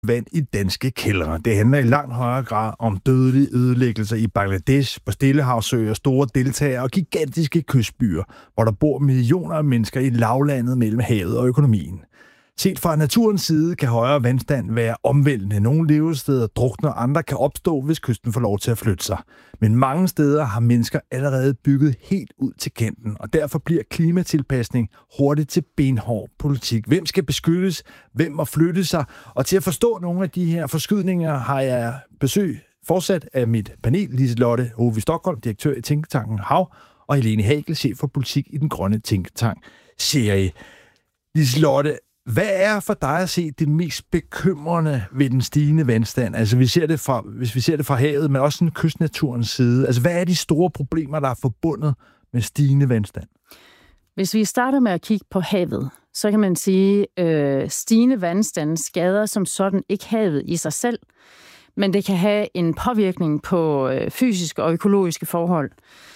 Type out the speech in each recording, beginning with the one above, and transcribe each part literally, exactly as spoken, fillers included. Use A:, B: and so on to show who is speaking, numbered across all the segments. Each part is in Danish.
A: vand i danske kældre. Det handler i langt højere grad om dødelige ødelæggelser i Bangladesh, på Stillehavsøer, store deltagere og gigantiske kystbyer, hvor der bor millioner af mennesker i lavlandet mellem havet og økonomien. Set fra naturens side kan højere vandstand være omvæltende. Nogle levesteder drukner, andre kan opstå, hvis kysten får lov til at flytte sig. Men mange steder har mennesker allerede bygget helt ud til kanten, og derfor bliver klimatilpasning hurtigt til benhård politik. Hvem skal beskyttes? Hvem må flytte sig? Og til at forstå nogle af de her forskydninger har jeg besøg fortsat af mit panel, Liselotte Hove Stockholm, direktør i tænketanken Hav, og Helene Hagel, chef for politik i den grønne tænketank Serie. Liselotte, hvad er for dig at se det mest bekymrende ved den stigende vandstand? Altså, vi ser det fra, hvis vi ser det fra havet, men også sådan kystnaturens side. Altså, hvad er de store problemer, der er forbundet med stigende vandstand?
B: Hvis vi starter med at kigge på havet, så kan man sige, at øh, stigende vandstand skader som sådan ikke havet i sig selv, men det kan have en påvirkning på øh, fysiske og økologiske forhold.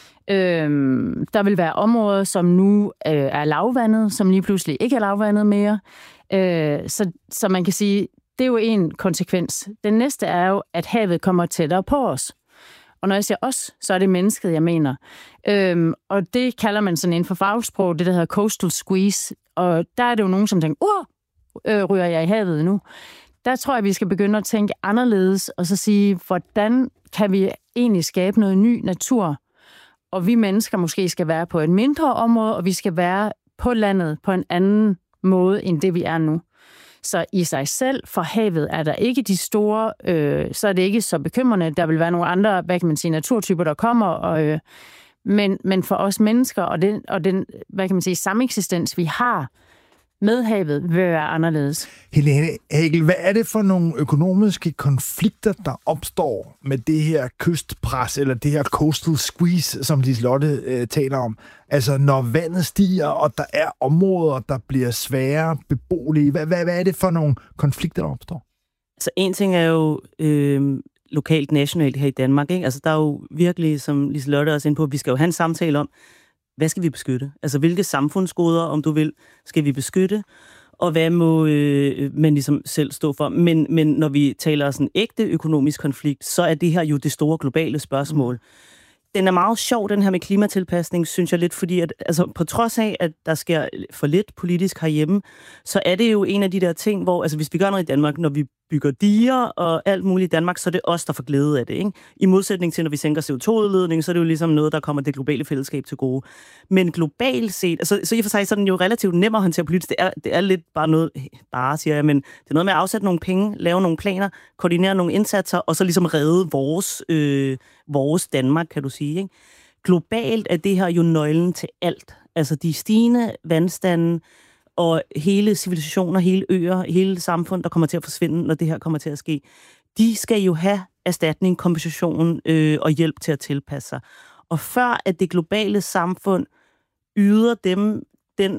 B: Øhm, der vil være områder, som nu øh, er lavvandet, som lige pludselig ikke er lavvandet mere. Øh, så, så man kan sige, det er jo en konsekvens. Den næste er jo, at havet kommer tættere på os. Og når jeg siger os, så er det mennesket, jeg mener. Øhm, og det kalder man sådan inden for fagsprog, det der hedder coastal squeeze. Og der er det jo nogen, som tænker, uh, øh, ryger jeg i havet nu? Der tror jeg, vi skal begynde at tænke anderledes, og så sige, hvordan kan vi egentlig skabe noget ny natur? Og vi mennesker måske skal være på et mindre område, og vi skal være på landet på en anden måde, end det vi er nu. Så i sig selv, for havet, er der ikke de store, øh, så er det ikke så bekymrende. Der vil være nogle andre, hvad kan man sige, naturtyper, der kommer, og, øh, men, men for os mennesker, og den, og den, hvad kan man sige, sameksistens, vi har med havet, vil være anderledes.
A: Helene Hagel, hvad er det for nogle økonomiske konflikter, der opstår med det her kystpres, eller det her coastal squeeze, som Liselotte øh, taler om? Altså, når vandet stiger, og der er områder, der bliver svære beboelige. Hvad, hvad, hvad er det for nogle konflikter, der opstår?
C: Altså, en ting er jo øh, lokalt, nationalt her i Danmark, ikke? Altså, der er jo virkelig, som Liselotte også er inde på, vi skal jo have en samtale om, hvad skal vi beskytte? Altså, hvilke samfundsgoder, om du vil, skal vi beskytte? Og hvad må øh, man ligesom selv stå for? Men, men når vi taler sådan ægte økonomisk konflikt, så er det her jo det store globale spørgsmål. Den er meget sjov, den her med klimatilpasning, synes jeg lidt, fordi at, altså, på trods af, at der sker for lidt politisk herhjemme, så er det jo en af de der ting, hvor, altså hvis vi gør noget i Danmark, når vi bygger diger og alt muligt i Danmark, så er det os, der får glæde af det, ikke? I modsætning til, når vi sænker C O to udledning, så er det jo ligesom noget, der kommer det globale fællesskab til gode. Men globalt set, altså, så i og for sig så er den jo relativt nem at håndtere politisk. Det er, det er lidt bare noget, bare siger jeg, men det er noget med at afsætte nogle penge, lave nogle planer, koordinere nogle indsatser, og så ligesom redde vores, øh, vores Danmark, kan du sige, ikke? Globalt er det her jo nøglen til alt. Altså de stigende vandstande, og hele civilisationer, hele øer, hele samfund, der kommer til at forsvinde, når det her kommer til at ske, de skal jo have erstatning, kompensation øh, og hjælp til at tilpasse sig. Og før at det globale samfund yder dem den,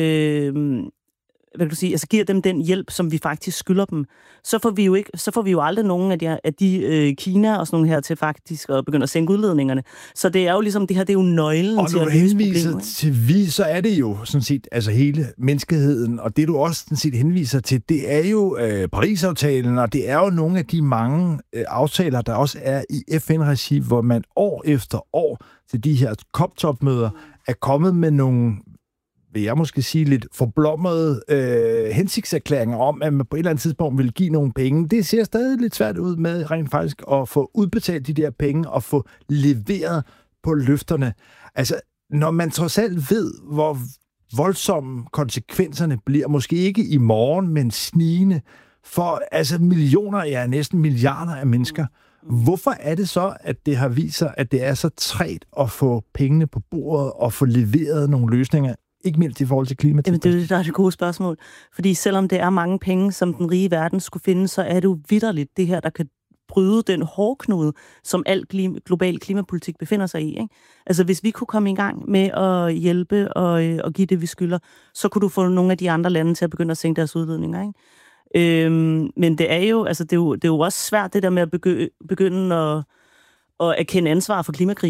C: øh, hvad kan du sige, altså giver dem den hjælp, som vi faktisk skylder dem, så får vi jo ikke, så får vi jo aldrig nogen af de, af de øh, Kina og sådan nogle her til faktisk at begynde at sænke udledningerne. Så det er jo ligesom, det her, det er jo nøglen
A: og
C: til at
A: løse problemet. Og til vi, så er det jo sådan set, altså hele menneskeheden, og det du også sådan set henviser til, det er jo øh, Paris-aftalen, og det er jo nogle af de mange øh, aftaler, der også er i F N-regi, hvor man år efter år til de her COP-topmøder er kommet med nogle, vil jeg måske sige, lidt forblommede øh, hensigtserklæringer om, at man på et eller andet tidspunkt vil give nogle penge. Det ser stadig lidt svært ud med rent faktisk at få udbetalt de der penge og få leveret på løfterne. Altså, når man trods alt ved, hvor voldsomme konsekvenserne bliver, måske ikke i morgen, men snigende, for altså millioner, ja næsten milliarder af mennesker. Hvorfor er det så, at det har vist sig, at det er så trægt at få pengene på bordet og få leveret nogle løsninger, ikke mindst i forhold til klimatilpasning?
C: Jamen, det er det gode spørgsmål. Fordi selvom det er mange penge, som den rige verden skulle finde, så er det jo vitterligt det her, der kan bryde den hårdknude, som al klima, global klimapolitik befinder sig i, ikke? Altså, hvis vi kunne komme i gang med at hjælpe og, og give det, vi skylder, så kunne du få nogle af de andre lande til at begynde at sænke deres udledninger, ikke? Øhm, men det er jo, altså, det er jo, det er jo også svært, det der med at begynde, begynde at, at erkende ansvar for klimakrisen.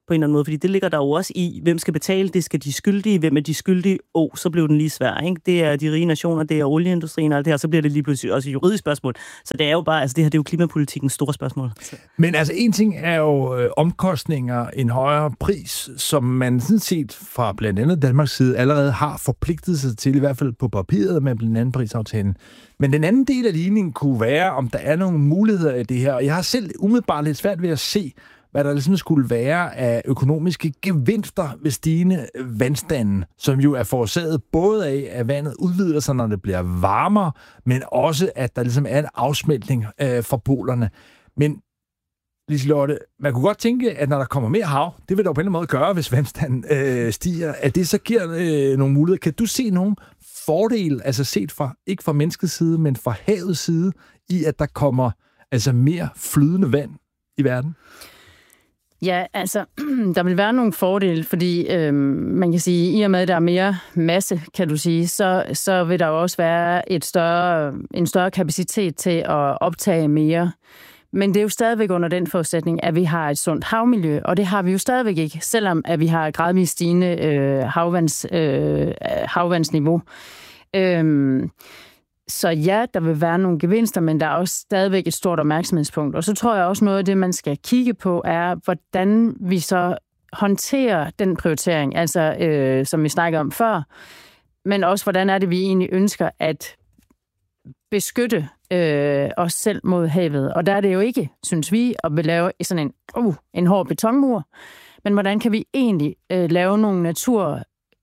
C: på en eller anden måde, fordi det ligger der jo også i, hvem skal betale, det skal de skyldige, hvem er de skyldige, åh, oh, så blev den lige svær, ikke? Det er de rige nationer, det er olieindustrien og alt det her, så bliver det lige pludselig også et juridisk spørgsmål. Så det er jo bare, altså det her, det er jo klimapolitikens store spørgsmål.
A: Men altså en ting er jo øh, omkostninger, en højere pris, som man sådan set fra blandt andet Danmarks side allerede har forpligtet sig til, i hvert fald på papiret med blandt andet Parisaftalen. Men den anden del af ligningen kunne være, om der er nogle muligheder i det her, og jeg har selv umiddelbart lidt svært ved at se, hvad der ligesom skulle være af økonomiske gevinster ved stigende vandstanden, som jo er forårsaget både af, at vandet udvider sig, når det bliver varmere, men også, at der ligesom er en afsmeltning øh, fra polerne. Men Liselotte, man kunne godt tænke, at når der kommer mere hav, det vil der jo på en eller anden måde gøre, hvis vandstanden øh, stiger, at det så giver øh, nogle muligheder. Kan du se nogle fordele, altså set fra, ikke fra menneskets side, men fra havets side, i at der kommer altså mere flydende vand i verden?
B: Ja, altså, der vil være nogle fordele, fordi øh, man kan sige, i og med, at der er mere masse, kan du sige, så, så vil der jo også være et større, en større kapacitet til at optage mere. Men det er jo stadigvæk under den forudsætning, at vi har et sundt havmiljø, og det har vi jo stadigvæk ikke, selvom at vi har gradvist stigende øh, havvands, øh, havvandsniveau. Øh, Så ja, der vil være nogle gevinster, men der er også stadigvæk et stort opmærksomhedspunkt. Og så tror jeg også noget af det, man skal kigge på, er, hvordan vi så håndterer den prioritering, altså øh, som vi snakkede om før, men også hvordan er det, vi egentlig ønsker at beskytte øh, os selv mod havet. Og der er det jo ikke, synes vi, at vi lave sådan en, uh, en hård betonmur, men hvordan kan vi egentlig øh, lave nogle natur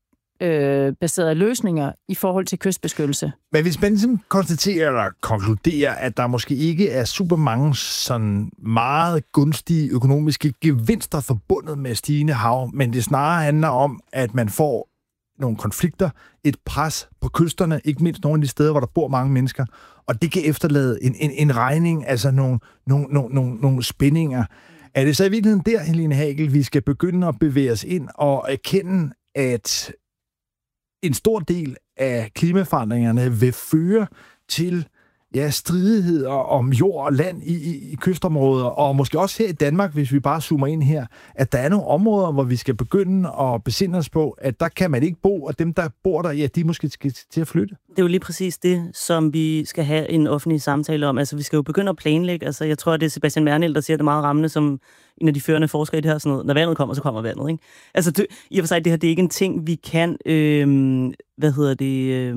B: Øh, baserede løsninger i forhold til kystbeskyttelse.
A: Men hvis man ligesom konstaterer eller konkluderer, at der måske ikke er super mange sådan meget gunstige økonomiske gevinster forbundet med stigende hav, men det snarere handler om, at man får nogle konflikter, et pres på kysterne, ikke mindst nogle af de steder, hvor der bor mange mennesker, og det kan efterlade en, en, en regning, altså nogle, nogle, nogle, nogle, nogle spændinger. Er det så i virkeligheden der, Helene Hagel, vi skal begynde at bevæge os ind og erkende, at en stor del af klimaforandringerne vil føre til ja, stridigheder om jord og land i, i, i kystområder, og måske også her i Danmark, hvis vi bare zoomer ind her, at der er nogle områder, hvor vi skal begynde at besinde os på, at der kan man ikke bo, og dem, der bor der, ja, de måske skal til at flytte.
C: Det er jo lige præcis det, som vi skal have en offentlig samtale om. Altså, vi skal jo begynde at planlægge. Altså, jeg tror, det er Sebastian Wernhild, der siger det meget rammende, som en af de førende forskere i det her, sådan noget. Når vandet kommer, så kommer vandet, ikke? Altså, det, i og for sig, det her, det er ikke en ting, vi kan, øh, hvad hedder det, øh,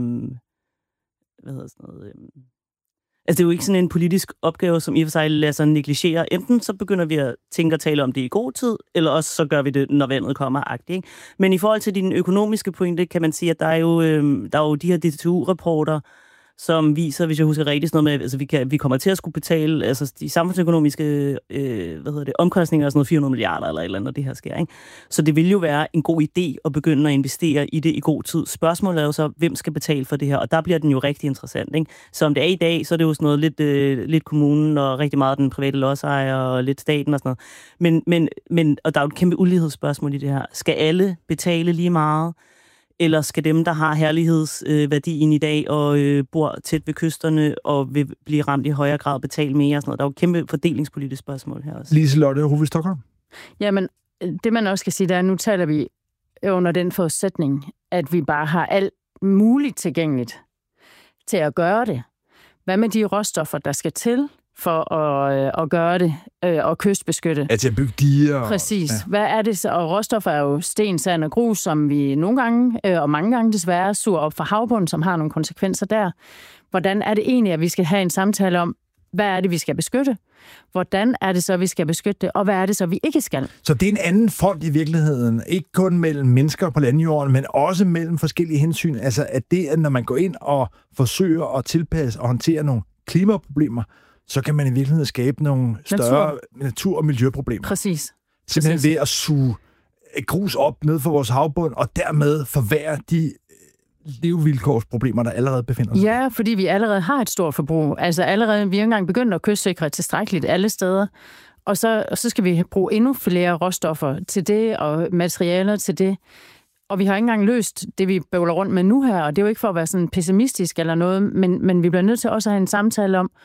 C: hvad hedder sådan noget, øh, altså, det er jo ikke sådan en politisk opgave, som i og for sig lader sig negligere. Enten så begynder vi at tænke og tale om det i god tid, eller også så gør vi det, når vandet kommer. Ikke? Men i forhold til din økonomiske pointe, kan man sige, at der er jo, øh, der er jo de her D T U-rapporter, som viser, hvis jeg husker rigtigt, sådan noget med, altså vi, kan, vi kommer til at skulle betale altså de samfundsøkonomiske øh, hvad hedder det, omkostninger af sådan noget fire hundrede milliarder eller et eller andet, når det her sker. Ikke? Så det vil jo være en god idé at begynde at investere i det i god tid. Spørgsmålet er jo så, hvem skal betale for det her? Og der bliver den jo rigtig interessant. Ikke? Så om det er i dag, så er det jo sådan noget lidt, øh, lidt kommunen og rigtig meget den private lodsejer og lidt staten og sådan noget. Men, men, men, og der er jo et kæmpe ulighedsspørgsmål i det her. Skal alle betale lige meget? Eller skal dem, der har herlighedsværdien øh, i dag og øh, bor tæt ved kysterne og vil blive ramt i højere grad, betale mere og sådan noget? Der er jo et kæmpe fordelingspolitisk spørgsmål her også.
A: Liselotte Rove Stokholm.
B: Jamen, det man også skal sige, der er, nu taler vi under den forudsætning, at vi bare har alt muligt tilgængeligt til at gøre det. Hvad med de råstoffer, der skal til for at, øh, at gøre det øh, og kystbeskytte?
A: At til at bygge diger.
B: Præcis.
A: Ja.
B: Hvad er det så? Og råstoffer er jo sten, sand og grus, som vi nogle gange, øh, og mange gange desværre, suger op fra havbunden, som har nogle konsekvenser der. Hvordan er det egentlig, at vi skal have en samtale om, hvad er det, vi skal beskytte? Hvordan er det så, vi skal beskytte det? Og hvad er det så, vi ikke skal?
A: Så det er en anden front i virkeligheden. Ikke kun mellem mennesker på landjorden, men også mellem forskellige hensyn. Altså, at det, at når man går ind og forsøger at tilpasse og håndtere nogle klimaproblemer, så kan man i virkeligheden skabe nogle større natur, natur- og miljøproblemer.
B: Præcis.
A: Simpelthen
B: Præcis.
A: ved at suge grus op ned for vores havbund, og dermed forværre de levevilkårsproblemer, der allerede befinder sig.
B: Ja, fordi vi allerede har et stort forbrug. Altså allerede, vi er engang begyndt at kystsikre tilstrækkeligt alle steder, og så, og så skal vi bruge endnu flere råstoffer til det, og materialer til det. Og vi har ikke engang løst det, vi bøvler rundt med nu her, og det er jo ikke for at være sådan pessimistisk eller noget, men, men vi bliver nødt til også at have en samtale om,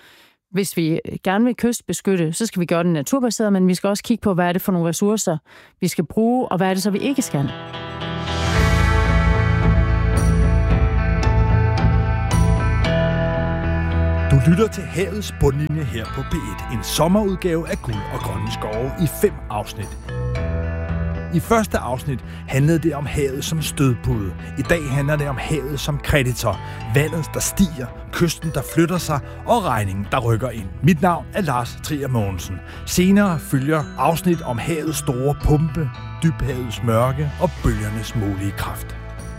B: hvis vi gerne vil kystbeskytte, så skal vi gøre det naturbaseret, men vi skal også kigge på, hvad er det for nogle ressourcer, vi skal bruge, og hvad er det så, vi ikke skal.
A: Du lytter til Havets bundlinje her på P et. En sommerudgave af Guld og Grønne Skove i fem afsnit. I første afsnit handlede det om havet som stødpude. I dag handler det om havet som kreditor. Vandet, der stiger, kysten, der flytter sig, og regningen, der rykker ind. Mit navn er Lars Trier Mogensen. Senere følger afsnit om havets store pumpe, dybhavets mørke og bølgernes mulige kraft.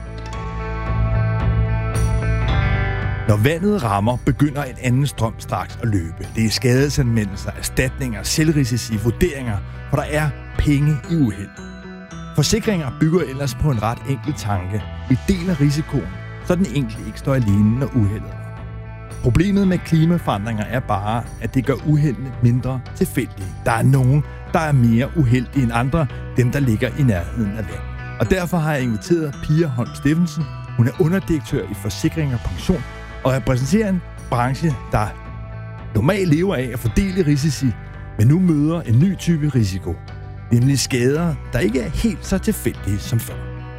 A: Når vandet rammer, begynder en anden strøm straks at løbe. Det er skadesanmeldelser, erstatninger, selvrisici, vurderinger, for der er penge i uheld. Forsikringer bygger ellers på en ret enkel tanke. Vi deler risikoen, så den enkelte ikke står alene, når uheldet. Problemet med klimaforandringer er bare, at det gør uheldene mindre tilfældige. Der er nogen, der er mere uheldige end andre, dem der ligger i nærheden af vand. Og derfor har jeg inviteret Pia Holm Steffensen. Hun er underdirektør i Forsikring og Pension og repræsenterer en branche, der normalt lever af at fordele risici, men nu møder en ny type risiko. Nemlig skader, der ikke er helt så tilfældige som før.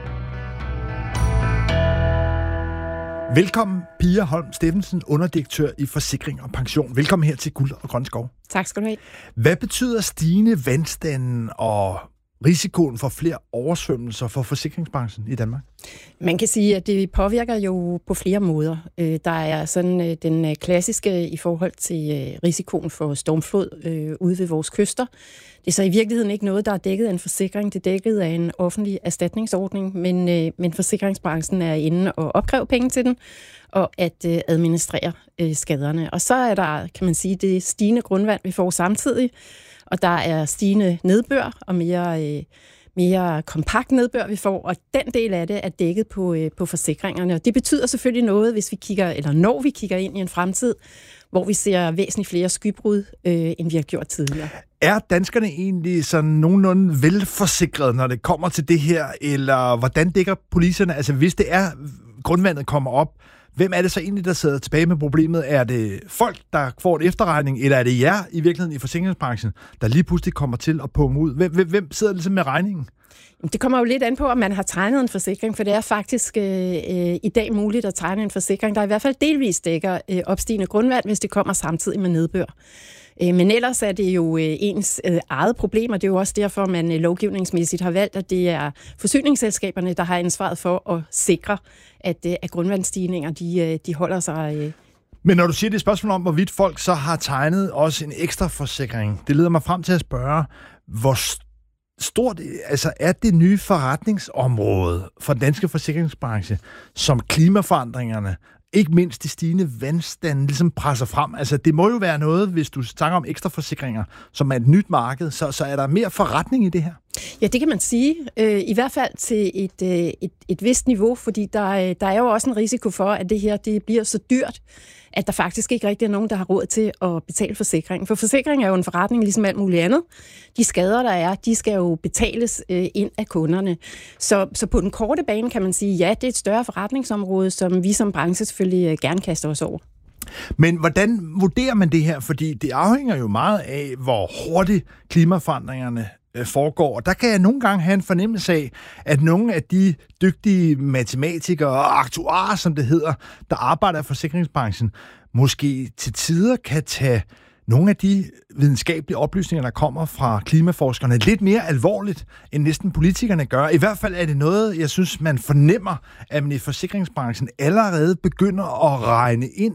A: Velkommen, Pia Holm Steffensen, underdirektør i Forsikring og Pension. Velkommen her til Guld og Grønne Skove.
D: Tak skal du have.
A: Hvad betyder stigende vandstanden og risikoen for flere oversvømmelser for forsikringsbranchen i Danmark?
D: Man kan sige, at det påvirker jo på flere måder. Der er sådan den klassiske i forhold til risikoen for stormflod ude ved vores kyster. Det er så i virkeligheden ikke noget, der er dækket af en forsikring. Det er dækket af en offentlig erstatningsordning, men, men forsikringsbranchen er inde og opkræve penge til den, og at administrere skaderne. Og så er der, kan man sige, det stigende grundvand, vi får samtidig, og der er stigende nedbør og mere, øh, mere kompakt nedbør, vi får, og den del af det er dækket på, øh, på forsikringerne. Og det betyder selvfølgelig noget, hvis vi kigger, eller når vi kigger ind i en fremtid, hvor vi ser væsentligt flere skybrud, øh, end vi har gjort tidligere.
A: Er danskerne egentlig sådan nogenlunde velforsikrede, når det kommer til det her, eller hvordan dækker policerne? Altså hvis det er, grundvandet kommer op, hvem er det så egentlig, der sidder tilbage med problemet? Er det folk, der får en efterregning, eller er det jer i virkeligheden i forsikringsbranchen, der lige pludselig kommer til at punge ud? Hvem, hvem sidder ligesom med regningen?
D: Det kommer jo lidt an på, om man har tegnet en forsikring, for det er faktisk øh, i dag muligt at tegne en forsikring, der i hvert fald delvis dækker øh, opstigende grundvand, hvis det kommer samtidig med nedbør. Men ellers er det jo ens eget problem, og det er jo også derfor, man lovgivningsmæssigt har valgt, at det er forsyningsselskaberne, der har ansvaret for at sikre, at, at grundvandsstigninger de, de holder sig.
A: Men når du siger det spørgsmål om, hvorvidt folk så har tegnet også en ekstra forsikring, det leder mig frem til at spørge, hvor stort altså er det nye forretningsområde for den danske forsikringsbranche, som klimaforandringerne, ikke mindst de stigende vandstande, ligesom presser frem. Altså, det må jo være noget, hvis du snakker om ekstra forsikringer, som er et nyt marked, så, så er der mere forretning i det her?
D: Ja, det kan man sige. I hvert fald til et, et, et vist niveau, fordi der, der er jo også en risiko for, at det her det bliver så dyrt, at der faktisk ikke rigtig er nogen, der har råd til at betale forsikringen. For forsikring er jo en forretning ligesom alt muligt andet. De skader, der er, de skal jo betales øh, ind af kunderne. Så, så på den korte bane kan man sige, ja, det er et større forretningsområde, som vi som branche selvfølgelig øh, gerne kaster os over.
A: Men hvordan vurderer man det her? Fordi det afhænger jo meget af, hvor hurtigt klimaforandringerne foregår. Og der kan jeg nogle gange have en fornemmelse af, at nogle af de dygtige matematikere og aktuarer, som det hedder, der arbejder i forsikringsbranchen, måske til tider kan tage nogle af de videnskabelige oplysninger, der kommer fra klimaforskerne, lidt mere alvorligt, end næsten politikerne gør. I hvert fald er det noget, jeg synes, man fornemmer, at man i forsikringsbranchen allerede begynder at regne ind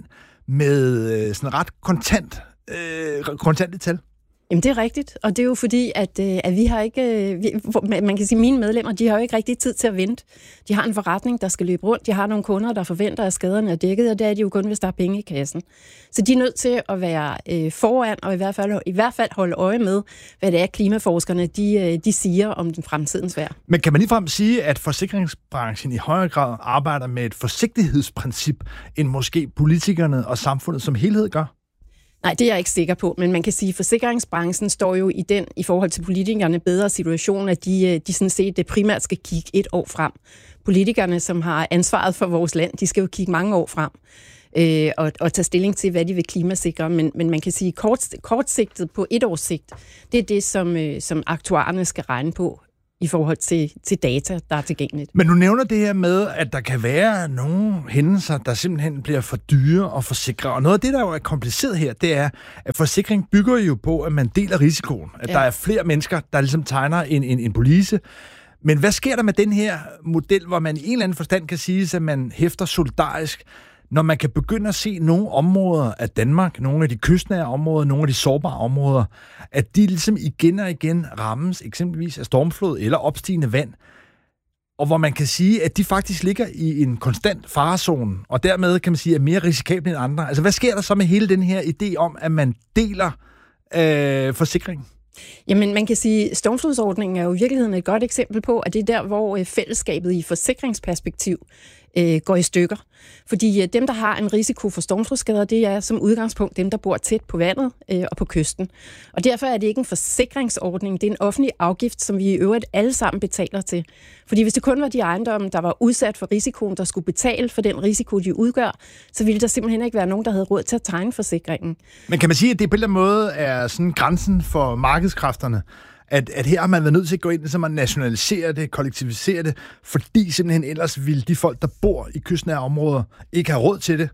A: med sådan ret kontant, øh, kontante tal.
D: Jamen, det er rigtigt, og det er jo fordi, at, at vi har ikke, vi, man kan sige, mine medlemmer, de har jo ikke rigtig tid til at vente. De har en forretning, der skal løbe rundt, de har nogle kunder, der forventer, at skaderne er dækket, og det er de jo kun, hvis der er penge i kassen. Så de er nødt til at være øh, foran, og i hvert, fald, i hvert fald holde øje med, hvad det er, klimaforskerne de, de siger om den fremtidens vejr.
A: Men kan man ligefrem sige, at forsikringsbranchen i højere grad arbejder med et forsigtighedsprincip, end måske politikerne og samfundet som helhed gør?
D: Nej, det er jeg ikke sikker på, men man kan sige, at forsikringsbranchen står jo i den, i forhold til politikerne, bedre situation, at de, de sådan set det primært skal kigge et år frem. Politikerne, som har ansvaret for vores land, de skal jo kigge mange år frem. øh, og, og tage stilling til, hvad de vil klimasikre. Men, men man kan sige, kort, kortsigtet på et års sigt, det er det, som, øh, som aktuarerne skal regne på i forhold til, til data, der er tilgængeligt.
A: Men du nævner det her med, at der kan være nogle hændelser, der simpelthen bliver for dyre og forsikre. Og noget af det, der jo er kompliceret her, det er, at forsikring bygger jo på, at man deler risikoen. At ja. der er flere mennesker, der ligesom tegner en, en, en police. Men hvad sker der med den her model, hvor man i en eller anden forstand kan sige, at man hæfter solidarisk, når man kan begynde at se nogle områder af Danmark, nogle af de kystnære områder, nogle af de sårbare områder, at de ligesom igen og igen rammes eksempelvis af stormflod eller opstigende vand, og hvor man kan sige, at de faktisk ligger i en konstant farezone, og dermed kan man sige, er mere risikable end andre. Altså, hvad sker der så med hele den her idé om, at man deler øh, forsikring?
D: Jamen, man kan sige, at stormflodsordningen er jo i virkeligheden et godt eksempel på, at det er der, hvor fællesskabet i forsikringsperspektiv øh, går i stykker. Fordi øh, dem, der har en risiko for stormflodsskader, det er som udgangspunkt dem, der bor tæt på vandet øh, og på kysten. Og derfor er det ikke en forsikringsordning, det er en offentlig afgift, som vi i øvrigt alle sammen betaler til. Fordi hvis det kun var de ejendomme, der var udsat for risikoen, der skulle betale for den risiko, de udgør, så ville der simpelthen ikke være nogen, der havde råd til at tegne forsikringen.
A: Men kan man sige, at det på en eller anden måde er sådan grænsen for markedskræfterne? At, at her har man været nødt til at gå ind, så man nationaliserer det, kollektiviserer det, fordi simpelthen ellers ville de folk, der bor i kystnære områder, ikke have råd til det,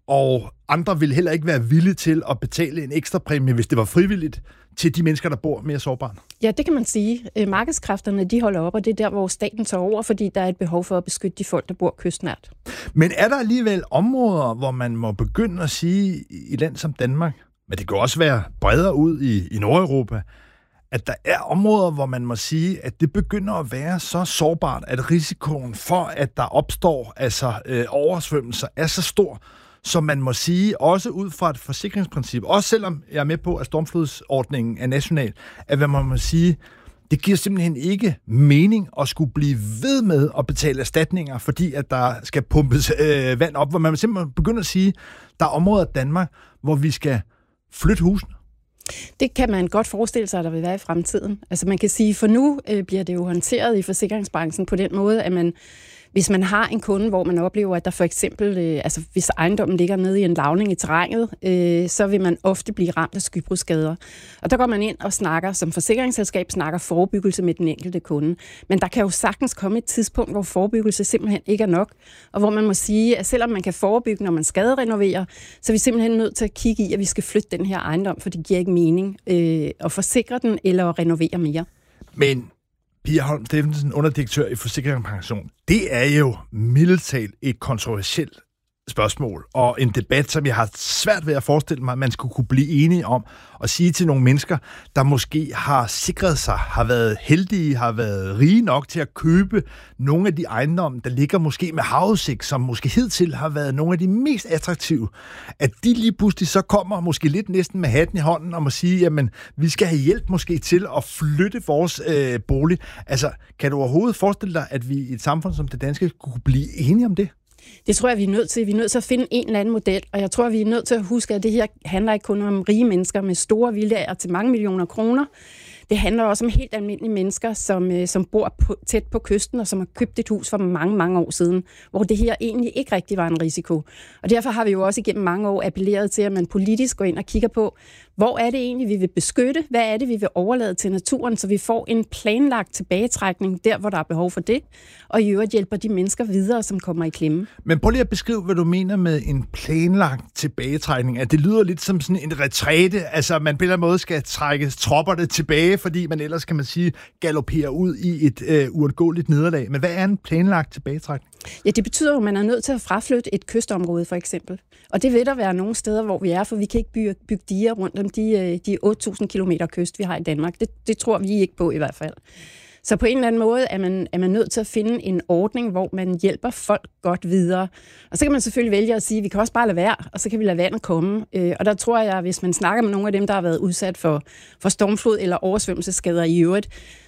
A: og andre ville heller ikke være villige til at betale en ekstra præmie, hvis det var frivilligt, til de mennesker, der bor mere sårbart.
D: Ja, det kan man sige. Markedskræfterne, de holder op, og det er der, hvor staten tager over, fordi der er et behov for at beskytte de folk, der bor kystnært.
A: Men er der alligevel områder, hvor man må begynde at sige i et land som Danmark, men det kan også være bredere ud i, i Nordeuropa, at der er områder, hvor man må sige, at det begynder at være så sårbart, at risikoen for, at der opstår altså øh, oversvømmelser, er så stor, som man må sige, også ud fra et forsikringsprincip, også selvom jeg er med på, at stormflodsordningen er national, at hvad man må sige, det giver simpelthen ikke mening at skulle blive ved med at betale erstatninger, fordi at der skal pumpes øh, vand op, hvor man simpelthen begynder at sige, der er områder af Danmark, hvor vi skal flytte husene.
D: Det kan man godt forestille sig, at der vil være i fremtiden. Altså man kan sige, for nu øh, bliver det jo håndteret i forsikringsbranchen på den måde, at man, hvis man har en kunde, hvor man oplever, at der for eksempel, øh, altså hvis ejendommen ligger nede i en lavning i terrænet, øh, så vil man ofte blive ramt af skybrudsskader. Og der går man ind og snakker, som forsikringsselskab snakker forebyggelse med den enkelte kunde. Men der kan jo sagtens komme et tidspunkt, hvor forebyggelse simpelthen ikke er nok, og hvor man må sige, at selvom man kan forebygge, når man skaderenoverer, så er vi simpelthen nødt til at kigge i, at vi skal flytte den her ejendom, for det giver ikke mening øh, at forsikre den eller at renovere mere.
A: Men Pia Holm Steffensen, underdirektør i Forsikring og Pension, det er jo mildest talt et kontroversielt spørgsmål, og en debat, som jeg har svært ved at forestille mig, at man skulle kunne blive enige om, og sige til nogle mennesker, der måske har sikret sig, har været heldige, har været rige nok til at købe nogle af de ejendomme, der ligger måske med havudsigt, som måske hidtil har været nogle af de mest attraktive, at de lige pludselig så kommer måske lidt næsten med hatten i hånden og må sige, jamen, vi skal have hjælp måske til at flytte vores øh, bolig. Altså, kan du overhovedet forestille dig, at vi i et samfund som det danske kunne blive enige om det?
D: Det tror jeg, vi er nødt til. Vi er nødt til at finde en eller anden model, og jeg tror, vi er nødt til at huske, at det her handler ikke kun om rige mennesker med store villaer til mange millioner kroner. Det handler også om helt almindelige mennesker, som, som bor på, tæt på kysten, og som har købt et hus for mange, mange år siden, hvor det her egentlig ikke rigtig var en risiko. Og derfor har vi jo også igennem mange år appelleret til, at man politisk går ind og kigger på, hvor er det egentlig, vi vil beskytte? Hvad er det, vi vil overlade til naturen, så vi får en planlagt tilbagetrækning der, hvor der er behov for det, og i øvrigt hjælper de mennesker videre, som kommer i klemme.
A: Men prøv lige at beskrive, hvad du mener med en planlagt tilbagetrækning. At det lyder lidt som sådan en retræte, altså man på en eller anden måde skal trække tropperne tilbage, fordi man ellers, kan man sige, galopperer ud i et øh, uundgåeligt nederlag. Men hvad er en planlagt tilbagetrækning?
D: Ja, det betyder jo, at man er nødt til at fraflytte et kystområde, for eksempel. Og det vil der være nogle steder, hvor vi er, for vi kan ikke bygge, bygge diger rundt om de, de otte tusind kilometer kyst, vi har i Danmark. Det, det tror vi ikke på i hvert fald. Så på en eller anden måde er man, er man nødt til at finde en ordning, hvor man hjælper folk godt videre. Og så kan man selvfølgelig vælge at sige, at vi kan også bare lade være, og så kan vi lade vandet komme. Og der tror jeg, at hvis man snakker med nogle af dem, der har været udsat for, for stormflod eller oversvømmelsesskader i øvrigt,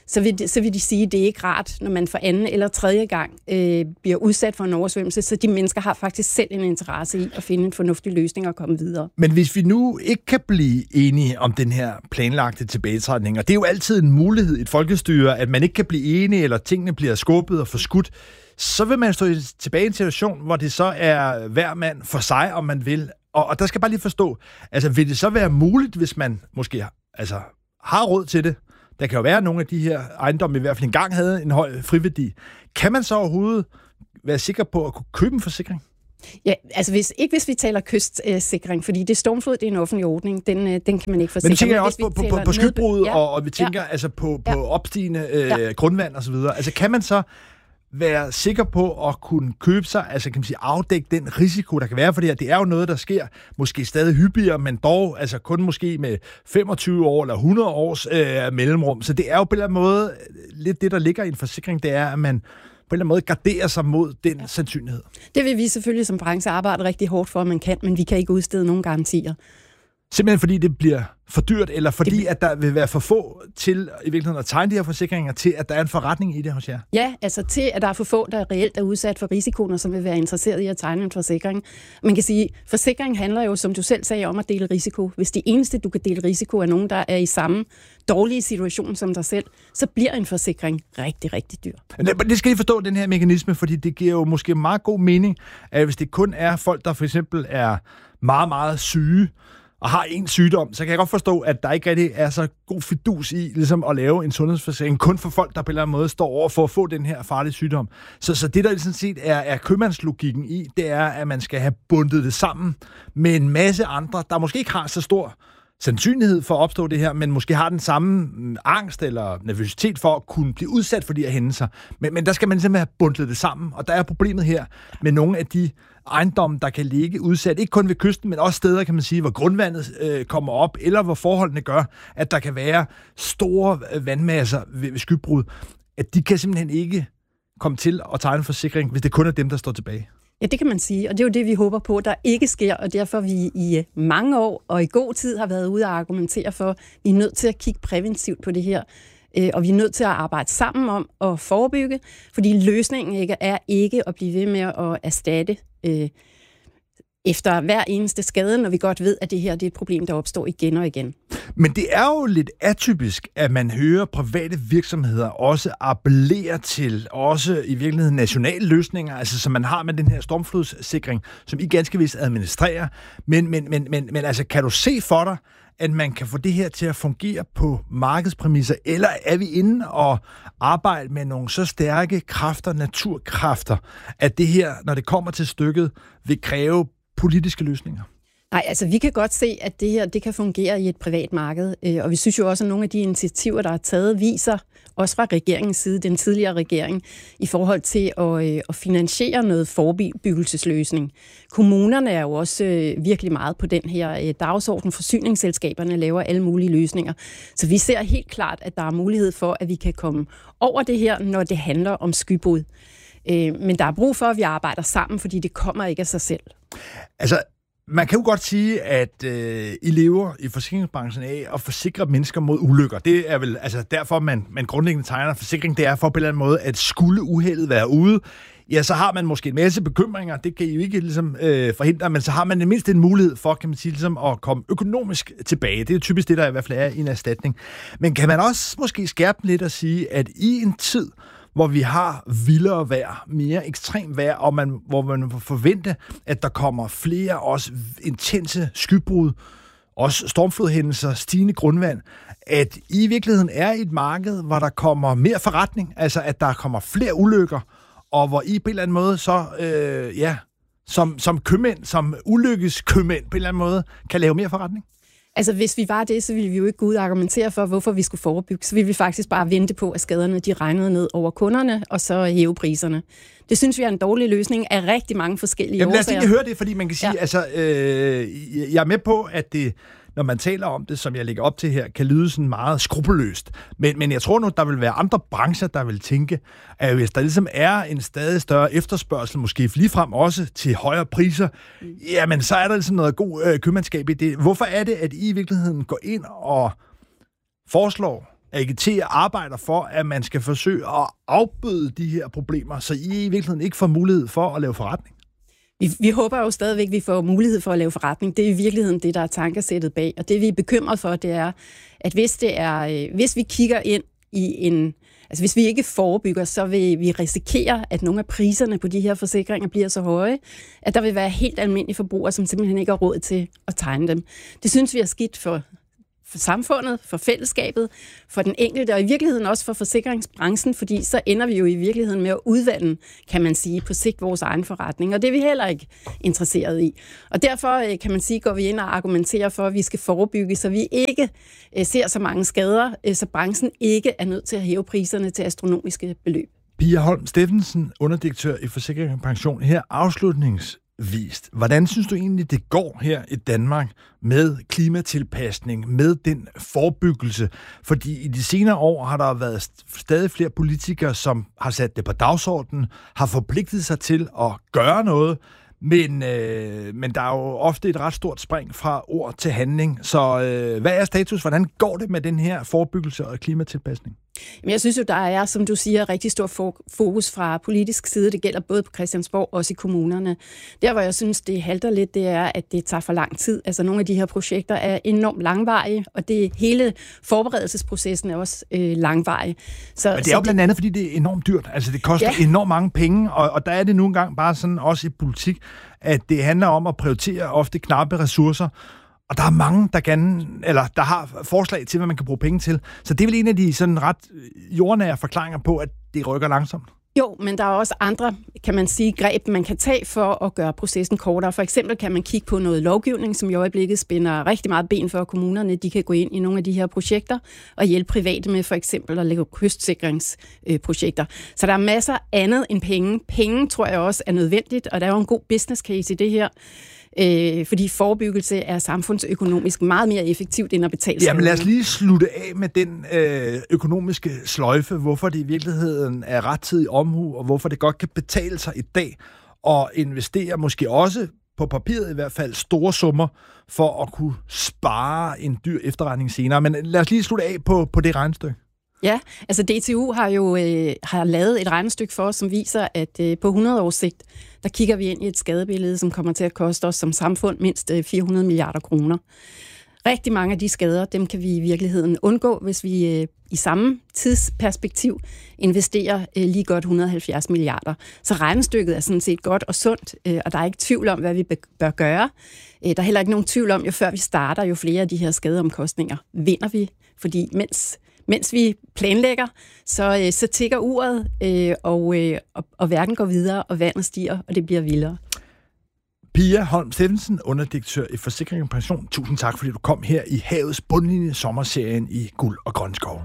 D: så vil, de, så vil de sige, at det er ikke rart, når man for anden eller tredje gang øh, bliver udsat for en oversvømmelse, så de mennesker har faktisk selv en interesse i at finde en fornuftig løsning og komme videre.
A: Men hvis vi nu ikke kan blive enige om den her planlagte tilbagetrækning, og det er jo altid en mulighed i et folkestyre, at man ikke kan blive enige, eller tingene bliver skubbet og forskudt, så vil man stå tilbage i en situation, hvor det så er hver mand for sig, om man vil. Og, og der skal jeg bare lige forstå, altså vil det så være muligt, hvis man måske altså, har råd til det? Der kan jo være, at nogle af de her ejendomme i hvert fald engang havde en høj friværdi. Kan man så overhovedet være sikker på at kunne købe en forsikring?
D: Ja, altså hvis, ikke hvis vi taler kystsikring, øh, fordi det stormflod, det er en offentlig ordning, den, øh, den kan man ikke forsikre.
A: Men du tænker også på, på, på, på skybrud, ja, og, og vi tænker ja, altså på, på ja, opstigende øh, ja. grundvand og så videre. Altså kan man så være sikker på at kunne købe sig, altså kan man sige, afdække den risiko, der kan være for det her. Det er jo noget, der sker måske stadig hyppigere, men dog altså kun måske med femogtyve år eller hundrede års øh, mellemrum. Så det er jo på en eller anden måde lidt det, der ligger i en forsikring, det er, at man på en eller anden måde garderer sig mod den ja. sandsynlighed.
D: Det vil vi selvfølgelig som branche arbejde rigtig hårdt for, at man kan, men vi kan ikke udstede nogen garantier.
A: Simpelthen fordi det bliver for dyrt, eller fordi det... at der vil være for få til i virkeligheden at tegne de her forsikringer, til at der er en forretning i det hos jer?
D: Ja, altså til at der er for få, der reelt er udsat for risikoen, og som vil være interesseret i at tegne en forsikring. Man kan sige, forsikring handler jo, som du selv sagde, om at dele risiko. Hvis det eneste, du kan dele risiko, er nogen, der er i samme dårlige situation som dig selv, så bliver en forsikring rigtig, rigtig dyr.
A: Det skal I forstå, den her mekanisme, fordi det giver jo måske meget god mening, at hvis det kun er folk, der for eksempel er meget, meget syge, og har en sygdom, så kan jeg godt forstå, at der ikke rigtig er så god fidus i ligesom at lave en sundhedsforsikring, kun for folk, der på en eller anden måde står over for at få den her farlige sygdom. Så, så det, der sådan set er, er købmandslogikken i, det er, at man skal have bundet det sammen med en masse andre, der måske ikke har så stor sandsynlighed for at opstå det her, men måske har den samme angst eller nervøsitet for at kunne blive udsat for de her hændelser. Men, men der skal man simpelthen have bundet det sammen, og der er problemet her med nogle af de ejendomme, der kan ligge udsat, ikke kun ved kysten, men også steder, kan man sige, hvor grundvandet øh, kommer op, eller hvor forholdene gør, at der kan være store vandmasser ved, ved skybrud, at de kan simpelthen ikke komme til at tegne en forsikring, hvis det kun er dem, der står tilbage.
D: Ja, det kan man sige, og det er jo det, vi håber på, der ikke sker, og derfor vi i mange år og i god tid har været ude og argumentere for, at vi er nødt til at kigge præventivt på det her, og vi er nødt til at arbejde sammen om at forebygge, fordi løsningen ikke er ikke at blive ved med at erstatte øh, efter hver eneste skade, når vi godt ved, at det her det er et problem, der opstår igen og igen.
A: Men det er jo lidt atypisk, at man hører private virksomheder også appellere til også i virkeligheden nationale løsninger, altså som man har med den her stormflodssikring, som I ganske vist administrerer. Men, men, men, men, men altså, kan du se for dig, at man kan få det her til at fungere på markedspræmisser, eller er vi inde og arbejde med nogle så stærke kræfter, naturkræfter, at det her, når det kommer til stykket, vil kræve politiske løsninger?
D: Nej, altså vi kan godt se, at det her det kan fungere i et privat marked, og vi synes jo også, at nogle af de initiativer, der er taget, viser, også fra regeringens side, den tidligere regering, i forhold til at, at finansiere noget forebyggelsesløsning. Kommunerne er jo også virkelig meget på den her dagsorden. Forsyningsselskaberne laver alle mulige løsninger. Så vi ser helt klart, at der er mulighed for, at vi kan komme over det her, når det handler om skybrud. Men der er brug for, at vi arbejder sammen, fordi det kommer ikke af sig selv.
A: Altså, man kan jo godt sige, at øh, I lever i forsikringsbranchen af at forsikre mennesker mod ulykker. Det er vel altså derfor, man, man grundlæggende tegner forsikring. Det er for på en eller anden måde, at skulle uheldet være ude, ja, så har man måske en masse bekymringer. Det kan I jo ikke ligesom øh, forhindre, men så har man mindst en mulighed for, kan man sige, ligesom at komme økonomisk tilbage. Det er typisk det, der i hvert fald er i en erstatning. Men kan man også måske skærpe lidt og sige, at i en tid, hvor vi har vildere vejr, mere ekstrem vejr, og man, hvor man må forvente, at der kommer flere også intense skybrud, også stormflodhændelser, stigende grundvand, at I virkeligheden er i et marked, hvor der kommer mere forretning, altså at der kommer flere ulykker, og hvor I på en eller anden måde så, øh, ja, som, som købmænd, som ulykkeskøbmænd på en eller anden måde, kan lave mere forretning?
D: Altså, hvis vi var det, så ville vi jo ikke gå ud og argumentere for, hvorfor vi skulle forebygge. Så ville vi faktisk bare vente på, at skaderne de regnede ned over kunderne, og så hæve priserne. Det synes vi er en dårlig løsning af rigtig mange forskellige
A: Jamen,
D: årsager.
A: Lad os ikke høre det, fordi man kan sige, ja. altså, øh, jeg er med på, at det, når man taler om det, som jeg lægger op til her, kan lyde sådan meget skrupelløst. Men, men jeg tror nu, der vil være andre brancher, der vil tænke, at hvis der ligesom er en stadig større efterspørgsel, måske ligefrem også til højere priser, mm. jamen så er der ligesom noget god øh, købmandskab i det. Hvorfor er det, at I i virkeligheden går ind og foreslår agiterer og arbejder for, at man skal forsøge at afbøde de her problemer, så I i virkeligheden ikke får mulighed for at lave forretning?
D: Vi, vi håber jo stadigvæk, at vi får mulighed for at lave forretning. Det er i virkeligheden det, der er tankesættet bag. Og det, vi er bekymret for, det er, at hvis, det er, øh, hvis vi kigger ind i en... Altså hvis vi ikke forebygger, så vil vi risikere, at nogle af priserne på de her forsikringer bliver så høje, at der vil være helt almindelige forbrugere, som simpelthen ikke har råd til at tegne dem. Det synes vi er skidt for, for samfundet, for fællesskabet, for den enkelte, og i virkeligheden også for forsikringsbranchen, fordi så ender vi jo i virkeligheden med at udvande, kan man sige, på sigt vores egen forretning, og det er vi heller ikke interesseret i. Og derfor, kan man sige, går vi ind og argumenterer for, at vi skal forebygge, så vi ikke ser så mange skader, så branchen ikke er nødt til at hæve priserne til astronomiske beløb.
A: Pia Holm Steffensen, underdirektør i Forsikring og Pension, her afslutningsvis. Hvordan synes du egentlig, det går her i Danmark med klimatilpasning, med den forebyggelse? Fordi i de senere år har der været stadig flere politikere, som har sat det på dagsordenen, har forpligtet sig til at gøre noget, men, øh, men der er jo ofte et ret stort spring fra ord til handling. Så øh, hvad er status? Hvordan går det med den her forebyggelse og klimatilpasning?
D: Jeg synes jo, der er, som du siger, rigtig stor fokus fra politisk side. Det gælder både på Christiansborg og også i kommunerne. Der, hvor jeg synes, det halter lidt, det er, at det tager for lang tid. Altså nogle af de her projekter er enormt langvarige, og det hele forberedelsesprocessen er også øh, langvarig. Så,
A: Men det er jo blandt andet, fordi det er enormt dyrt. Altså det koster ja. enormt mange penge, og, og der er det nogle gange bare sådan også i politik, at det handler om at prioritere ofte knappe ressourcer. Og der er mange, der gerne, eller der har forslag til, hvad man kan bruge penge til. Så det er vel en af de sådan ret jordnære forklaringer på, at det rykker langsomt.
D: Jo, men der er også andre, kan man sige, greb, man kan tage for at gøre processen kortere. For eksempel kan man kigge på noget lovgivning, som i øjeblikket spænder rigtig meget ben for kommunerne. De kan gå ind i nogle af de her projekter og hjælpe private med for eksempel at lave kystsikringsprojekter. Så der er masser andet end penge. Penge tror jeg også er nødvendigt, og der er jo en god business case i det her. Øh, fordi forebyggelse er samfundsøkonomisk meget mere effektivt end at betale sig.
A: Jamen lad os lige slutte af med den øh, økonomiske sløjfe, hvorfor det i virkeligheden er rettidig omhu, og hvorfor det godt kan betale sig i dag at investere, måske også på papiret i hvert fald, store summer for at kunne spare en dyr efterretning senere. Men lad os lige slutte af på, på det regnestykke.
D: Ja, altså D T U har jo øh, har lavet et regnestykke for os, som viser, at øh, på hundrede års sigt, der kigger vi ind i et skadebillede, som kommer til at koste os som samfund mindst øh, fire hundrede milliarder kroner. Rigtig mange af de skader, dem kan vi i virkeligheden undgå, hvis vi øh, i samme tidsperspektiv investerer øh, lige godt et hundrede og halvfjerds milliarder. Så regnestykket er sådan set godt og sundt, øh, og der er ikke tvivl om, hvad vi bør gøre. Øh, der er heller ikke nogen tvivl om, jo før vi starter, jo flere af de her skadeomkostninger vinder vi, fordi mens Mens vi planlægger, så, øh, så tikker uret, øh, og, øh, og, og verden går videre, og vandet stiger, og det bliver vildere.
A: Pia Holm Steffensen, underdirektør i Forsikring og Pension. Tusind tak, fordi du kom her i Havets bundlinje sommerserien i Guld og Grøn Skov.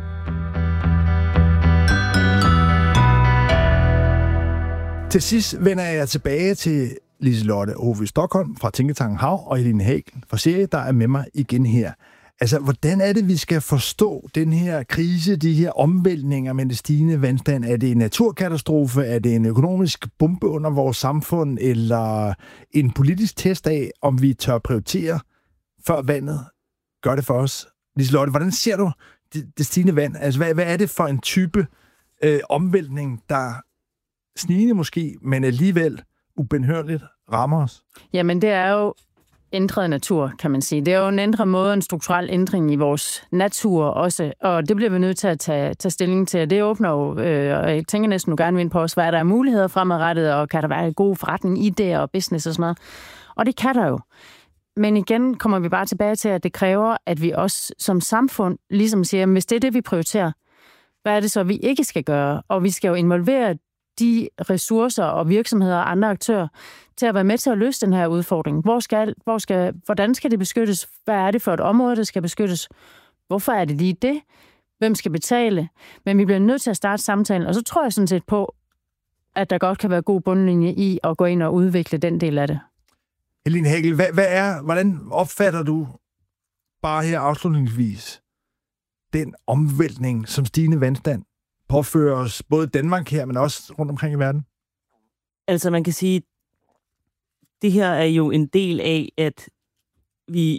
A: Til sidst vender jeg tilbage til Liselotte Hove Stockholm fra Tænketanken Hav og Helene Hagel fra Serie, der er med mig igen her. Altså, hvordan er det, vi skal forstå den her krise, de her omvæltninger med det stigende vandstand? Er det en naturkatastrofe? Er det en økonomisk bombe under vores samfund? Eller en politisk test af, om vi tør prioritere, før vandet gør det for os? Liselotte, hvordan ser du det, det stigende vand? Altså, hvad, hvad er det for en type øh, omvæltning, der snigende måske, men alligevel ubenhørligt rammer os?
B: Jamen, det er jo ændret natur, kan man sige. Det er jo en ændret måde, en strukturel ændring i vores natur også, og det bliver vi nødt til at tage, tage stilling til. Det åbner jo, øh, og jeg tænker næsten nu gerne ind på os, hvad der er muligheder fremadrettet, og kan der være en god forretning i det, og business og sådan noget. Og det kan der jo. Men igen kommer vi bare tilbage til, at det kræver, at vi også som samfund ligesom siger, hvis det er det, vi prioriterer, hvad er det så, vi ikke skal gøre? Og vi skal jo involvere de ressourcer og virksomheder og andre aktører til at være med til at løse den her udfordring. Hvor skal, hvor skal, hvordan skal det beskyttes? Hvad er det for et område, der skal beskyttes? Hvorfor er det lige det? Hvem skal betale? Men vi bliver nødt til at starte samtalen, og så tror jeg sådan set på, at der godt kan være god bundlinje i at gå ind og udvikle den del af det.
A: Helene Hagel, hvad, hvad er, hvordan opfatter du bare her afslutningsvis den omvæltning, som stigende vandstand påfører os, både Danmark her, men også rundt omkring i verden?
C: Altså man kan sige, det her er jo en del af, at vi i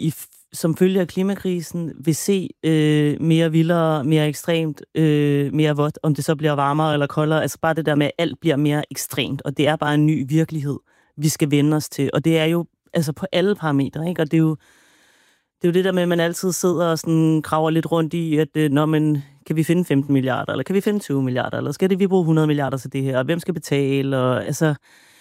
C: som følge af klimakrisen vil se øh, mere vildere, mere ekstremt, øh, mere vådt, om det så bliver varmere eller koldere. Altså bare det der med, at alt bliver mere ekstremt, og det er bare en ny virkelighed, vi skal vende os til. Og det er jo altså på alle parametre, ikke? Og det er jo det, er jo det der med, at man altid sidder og sådan kraver lidt rundt i, at øh, når man, kan vi finde femten milliarder, eller kan vi finde tyve milliarder, eller skal det vi bruge hundrede milliarder til det her, og hvem skal betale, og altså...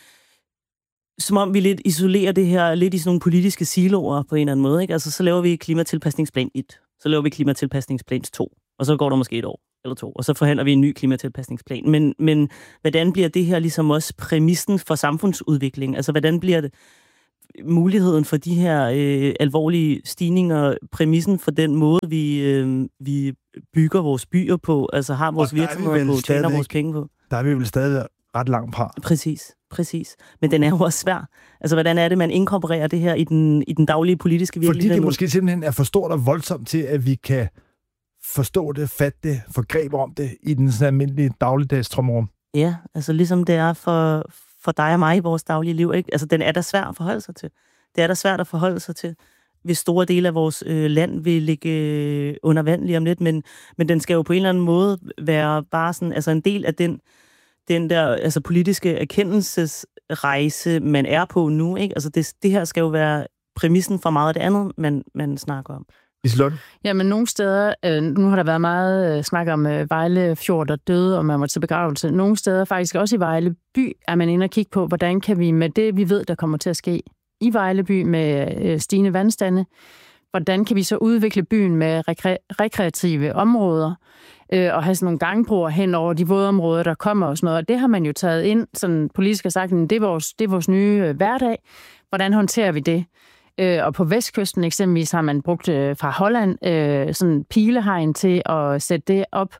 C: Som om vi lidt isolerer det her lidt i sådan nogle politiske siloer på en eller anden måde, ikke? Altså, så laver vi klimatilpasningsplan et, så laver vi klimatilpasningsplan to, og så går der måske et år eller to, og så forhandler vi en ny klimatilpasningsplan. Men, men hvordan bliver det her ligesom også præmissen for samfundsudvikling? Altså, hvordan bliver det muligheden for de her øh, alvorlige stigninger, præmissen for den måde, vi, øh, vi bygger vores byer på, altså har vores virksomheder på, tjener vores penge på?
A: Der er vi vel stadig ret langt fra.
C: Præcis, præcis. Men den er jo også svær. Altså, hvordan er det, man inkorporerer det her i den, i den daglige politiske virkelighed?
A: Fordi det måske simpelthen er for stort og voldsomt til, at vi kan forstå det, fatte det, få greb om det i den sådan almindelige dagligdags trumrum.
C: Ja, altså ligesom det er for, for dig og mig i vores daglige liv, ikke? Altså, den er da svær at forholde sig til. Det er da svært at forholde sig til, hvis store dele af vores øh, land vil ligge øh, under vand lige om lidt, men, men den skal jo på en eller anden måde være bare sådan, altså en del af den den der altså politiske erkendelsesrejse, man er på nu, ikke? Altså det, det her skal jo være præmissen for meget af det andet, man, man snakker om.
A: Liselotte?
B: Jamen, nogle steder, øh, nu har der været meget øh, snak om øh, Vejle Fjord, der døde, og man var til begravelse. Nogle steder, faktisk også i Vejle by, er man inde og kigge på, hvordan kan vi med det, vi ved, der kommer til at ske i Vejle by med øh, stigende vandstande, hvordan kan vi så udvikle byen med rekre- rekreative områder, øh, og have sådan nogle gangbroer hen over de vådområder, der kommer og sådan noget. Og det har man jo taget ind, sådan politisk har sagt, det er vores, det er vores nye øh, hverdag. Hvordan håndterer vi det? Øh, og på Vestkysten eksempelvis har man brugt øh, fra Holland øh, sådan pilehegn til at sætte det op,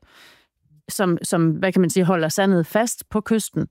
B: som, som, hvad kan man sige, holder sandet fast på kysten.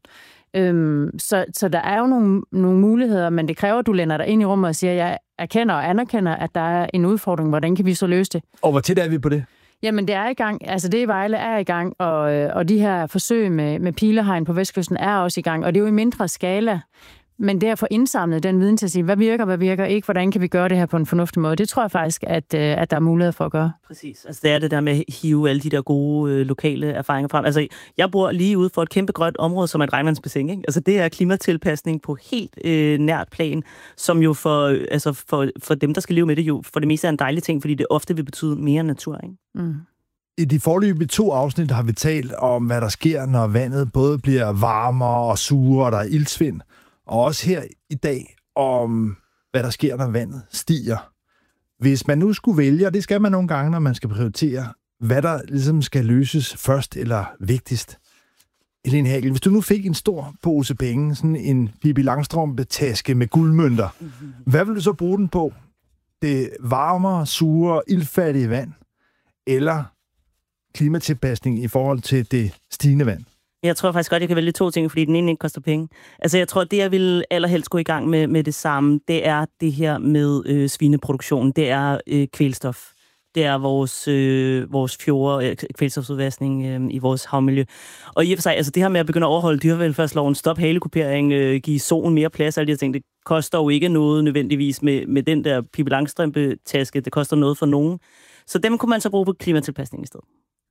B: Øhm, så, så der er jo nogle, nogle muligheder, men det kræver, at du lænder dig ind i rummet og siger, at jeg erkender og anerkender, at der er en udfordring. Hvordan kan vi så løse det?
A: Og hvor tæt er vi på det?
B: Jamen, det er i gang. Altså, det i Vejle er i gang, og, og de her forsøg med, med pilehegn på Vestkysten er også i gang, og det er jo i mindre skala. Men det at få indsamlet den viden til at sige, hvad virker, hvad virker ikke, hvordan kan vi gøre det her på en fornuftig måde, det tror jeg faktisk, at, at der er mulighed for at gøre.
C: Præcis. Altså det er det der med at hive alle de der gode øh, lokale erfaringer frem. Altså jeg bor lige ude for et kæmpe grønt område, som er et regnvandsbassin, ikke? Altså det er klimatilpasning på helt øh, nært plan, som jo for, øh, altså for, for dem, der skal leve med det, jo for det meste er en dejlig ting, fordi det ofte vil betyde mere natur, ikke? Mm.
A: I de foreløbige to afsnit har vi talt om, hvad der sker, når vandet både bliver varmere og surere, og der er iltsvind. Og også her i dag om, hvad der sker, når vandet stiger. Hvis man nu skulle vælge, og det skal man nogle gange, når man skal prioritere, hvad der ligesom skal løses først eller vigtigst. Helene Hagel, hvis du nu fik en stor pose penge, sådan en Pippi Langstrømpe-taske med guldmønter, mm-hmm. hvad vil du så bruge den på? Det varmere, sure, iltfattige vand, eller klimatilpasning i forhold til det stigende vand?
C: Jeg tror faktisk godt, jeg kan vælge to ting, fordi den ene ikke koster penge. Altså, jeg tror, det jeg vil allerhelst gå i gang med, med det samme, det er det her med øh, svineproduktion. Det er øh, kvælstof. Det er vores, øh, vores fjorde, øh, kvælstofudvaskning øh, i vores havmiljø. Og i og for sig, altså det her med at begynde at overholde dyrevelfærdsloven, stop halekupering, øh, give solen mere plads, alle de her ting, det koster jo ikke noget nødvendigvis med, med den der Pippi Langstrømpe-taske. Det koster noget for nogen. Så dem kunne man så bruge på klimatilpasning i stedet.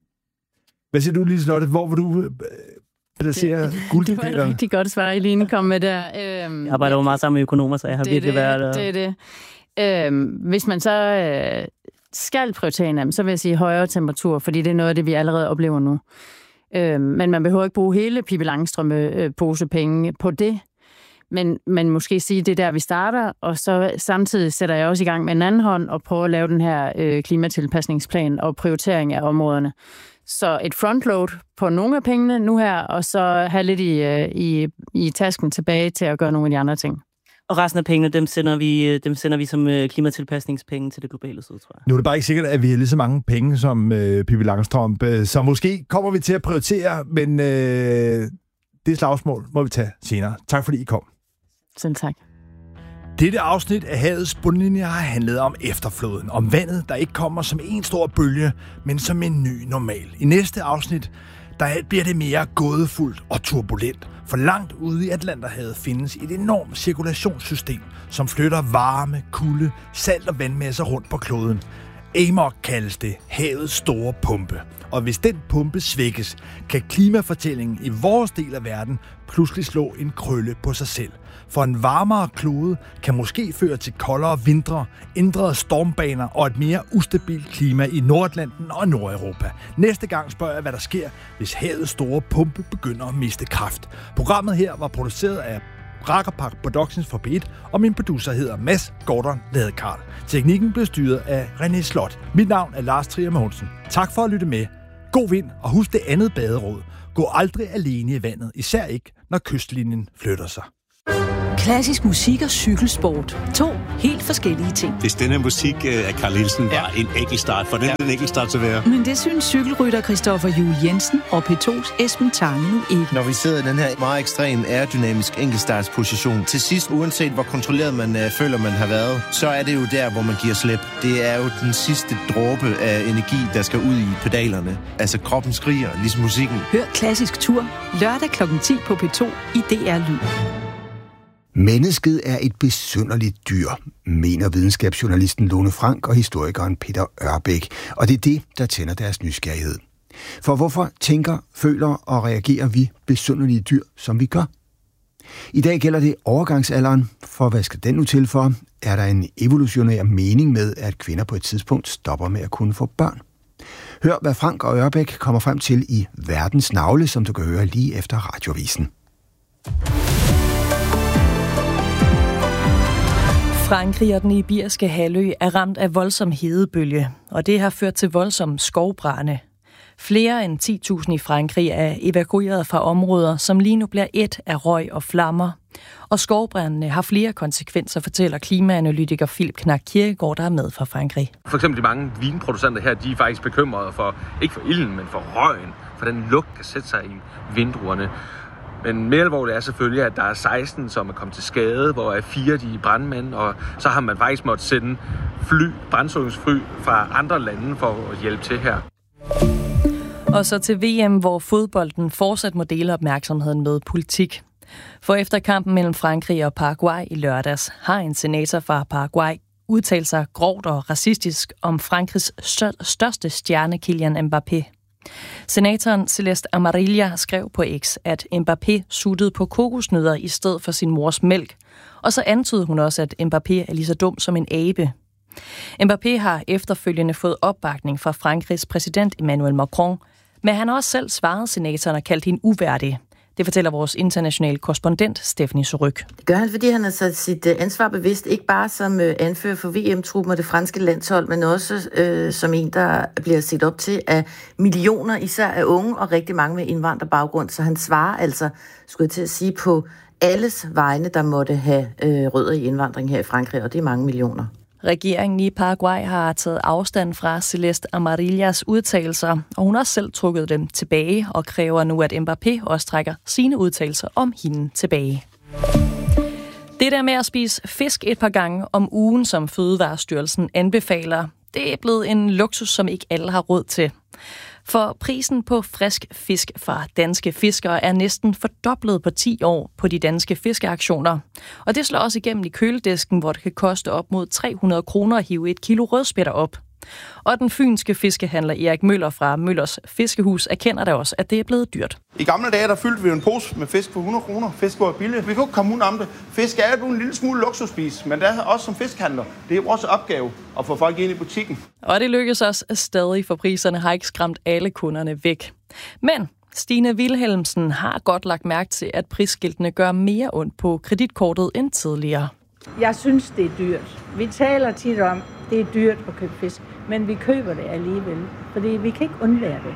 A: Hvad siger du, Liselotte? Hvor vil du placere guldpilerne?
B: Det var et rigtig godt svar, Eline kom med der. Øhm,
C: jeg arbejder jo meget sammen med økonomer, så jeg har
B: det
C: virkelig
B: det,
C: været...
B: Det er det. Øhm, hvis man så øh, skal prioritere dem, så vil jeg sige højere temperatur, fordi det er noget af det, vi allerede oplever nu. Øhm, men man behøver ikke bruge hele Pippi Langstrømpe-posepenge på det. Men, men måske sige, det er der, vi starter, og så samtidig sætter jeg også i gang med en anden hånd og prøver at lave den her øh, klimatilpasningsplan og prioritering af områderne. Så et frontload på nogle af pengene nu her, og så have lidt i, i, i tasken tilbage til at gøre nogle af de andre ting.
C: Og resten af pengene, dem sender vi, dem sender vi som klimatilpasningspenge til det globale syd, tror jeg. Nu
A: er det bare ikke sikkert, at vi har lige så mange penge som øh, Pippi Langstrømpe, så måske kommer vi til at prioritere, men øh, det slagsmål må vi tage senere. Tak fordi I kom.
B: Selv tak.
A: Dette afsnit af Havets bundlinje har handlet om efterfloden, om vandet, der ikke kommer som en stor bølge, men som en ny normal. I næste afsnit, der bliver det mere gådefuldt og turbulent. For langt ude i Atlanterhavet findes et enormt cirkulationssystem, som flytter varme, kulde, salt og vandmasser rundt på kloden. A M O C kaldes det havets store pumpe. Og hvis den pumpe svækkes, kan klimafortællingen i vores del af verden pludselig slå en krølle på sig selv. For en varmere klode kan måske føre til koldere vintre, ændrede stormbaner og et mere ustabilt klima i Nordatlanten og Nordeuropa. Næste gang spørger jeg, hvad der sker, hvis havets store pumpe begynder at miste kraft. Programmet her var produceret af Rakkerpak Productions for P et, og min producer hedder Mads Gordon Ladekarl. Teknikken blev styret af René Slot. Mit navn er Lars Trier Mogensen. Tak for at lytte med. God vind, og husk det andet baderåd. Gå aldrig alene i vandet, især ikke, når kystlinjen flytter sig.
E: Klassisk musik og cykelsport. To helt forskellige ting.
F: Hvis denne musik af Carl Nielsen var ja. en enkeltstart, for den ja. en enkeltstart til at være.
E: Men det synes cykelrytter Christoffer Juhl Jensen og P to's Esben Tange nu ikke.
G: Når vi sidder i den her meget ekstrem aerodynamisk enkeltstartsposition, til sidst, uanset hvor kontrolleret man øh, føler, man har været, så er det jo der, hvor man giver slip. Det er jo den sidste dråbe af energi, der skal ud i pedalerne. Altså kroppen skriger, ligesom musikken.
E: Hør Klassisk Tur lørdag klokken ti på P to i D R Lyd.
H: Mennesket er et besynderligt dyr, mener videnskabsjournalisten Lone Frank og historikeren Peter Ørbæk, og det er det, der tænder deres nysgerrighed. For hvorfor tænker, føler og reagerer vi besynderlige dyr, som vi gør? I dag gælder det overgangsalderen, for hvad skal den nu til for? Er der en evolutionær mening med, at kvinder på et tidspunkt stopper med at kunne få børn? Hør, hvad Frank og Ørbæk kommer frem til i Verdens Navle, som du kan høre lige efter Radioavisen.
I: Frankrig og den iberiske halvø er ramt af voldsom hedebølge, og det har ført til voldsomme skovbrande. Flere end ti tusind i Frankrig er evakueret fra områder, som lige nu bliver et af røg og flammer. Og skovbrændene har flere konsekvenser, fortæller klimaanalytiker Philip Knack Kirkegaard, der er med fra Frankrig.
J: For eksempel de mange vinproducenter her, de er faktisk bekymrede for, ikke for ilden, men for røgen, for den lugt kan sætte sig i vinduerne. Men mere alvorligt er selvfølgelig, at der er seksten, som er kommet til skade, hvor er fire de er brandmænd, og så har man faktisk måttet sende fly, brandslukningsfly fra andre lande for at hjælpe til her.
I: Og så til V M, hvor fodbolden fortsat må dele opmærksomheden med politik. For efter kampen mellem Frankrig og Paraguay i lørdags, har en senator fra Paraguay udtalt sig grovt og racistisk om Frankrigs største stjerne, Kylian Mbappé. Senatoren Celeste Amarilla skrev på X, at Mbappé suttede på kokosnødder i stedet for sin mors mælk, og så antydede hun også, at Mbappé er lige så dum som en abe. Mbappé har efterfølgende fået opbakning fra Frankrigs præsident Emmanuel Macron, men han har også selv svaret senatoren og kaldt hende uværdig. Det fortæller vores internationale korrespondent Stephanie Suryk.
K: Det gør han, fordi han har sat sit ansvar bevidst, ikke bare som anfører for V M-truppen og det franske landshold, men også øh, som en, der bliver set op til af millioner, især af unge og rigtig mange med indvandrerbaggrund. Så han svarer altså, skulle jeg til at sige, på alles vegne, der måtte have øh, rødder i indvandring her i Frankrig, og det er mange millioner.
I: Regeringen i Paraguay har taget afstand fra Celeste Amarillas udtalelser, og hun har selv trukket dem tilbage og kræver nu, at Mbappé også trækker sine udtalelser om hende tilbage. Det der med at spise fisk et par gange om ugen, som Fødevarestyrelsen anbefaler, det er blevet en luksus, som ikke alle har råd til. For prisen på frisk fisk fra danske fiskere er næsten fordoblet på ti år på de danske fiskeauktioner. Og det slår også igennem i køledisken, hvor det kan koste op mod tre hundrede kroner at hive et kilo rødspætter op. Og den fynske fiskehandler Erik Møller fra Møllers Fiskehus erkender da også, at det er blevet dyrt.
L: I gamle dage, der fyldte vi en pose med fisk for hundrede kroner. Fisk var billigt. Vi kunne ikke komme ud om det. Fisk er jo en lille smule luksusspis, men det er også som fiskhandler. Det er vores opgave at få folk ind i butikken.
I: Og det lykkes også stadig, for priserne har ikke skræmt alle kunderne væk. Men Stine Wilhelmsen har godt lagt mærke til, at prisskiltene gør mere ondt på kreditkortet end tidligere.
M: Jeg synes, det er dyrt. Vi taler tit om, det er dyrt at købe fisk, men vi køber det alligevel, fordi vi kan ikke undvære det.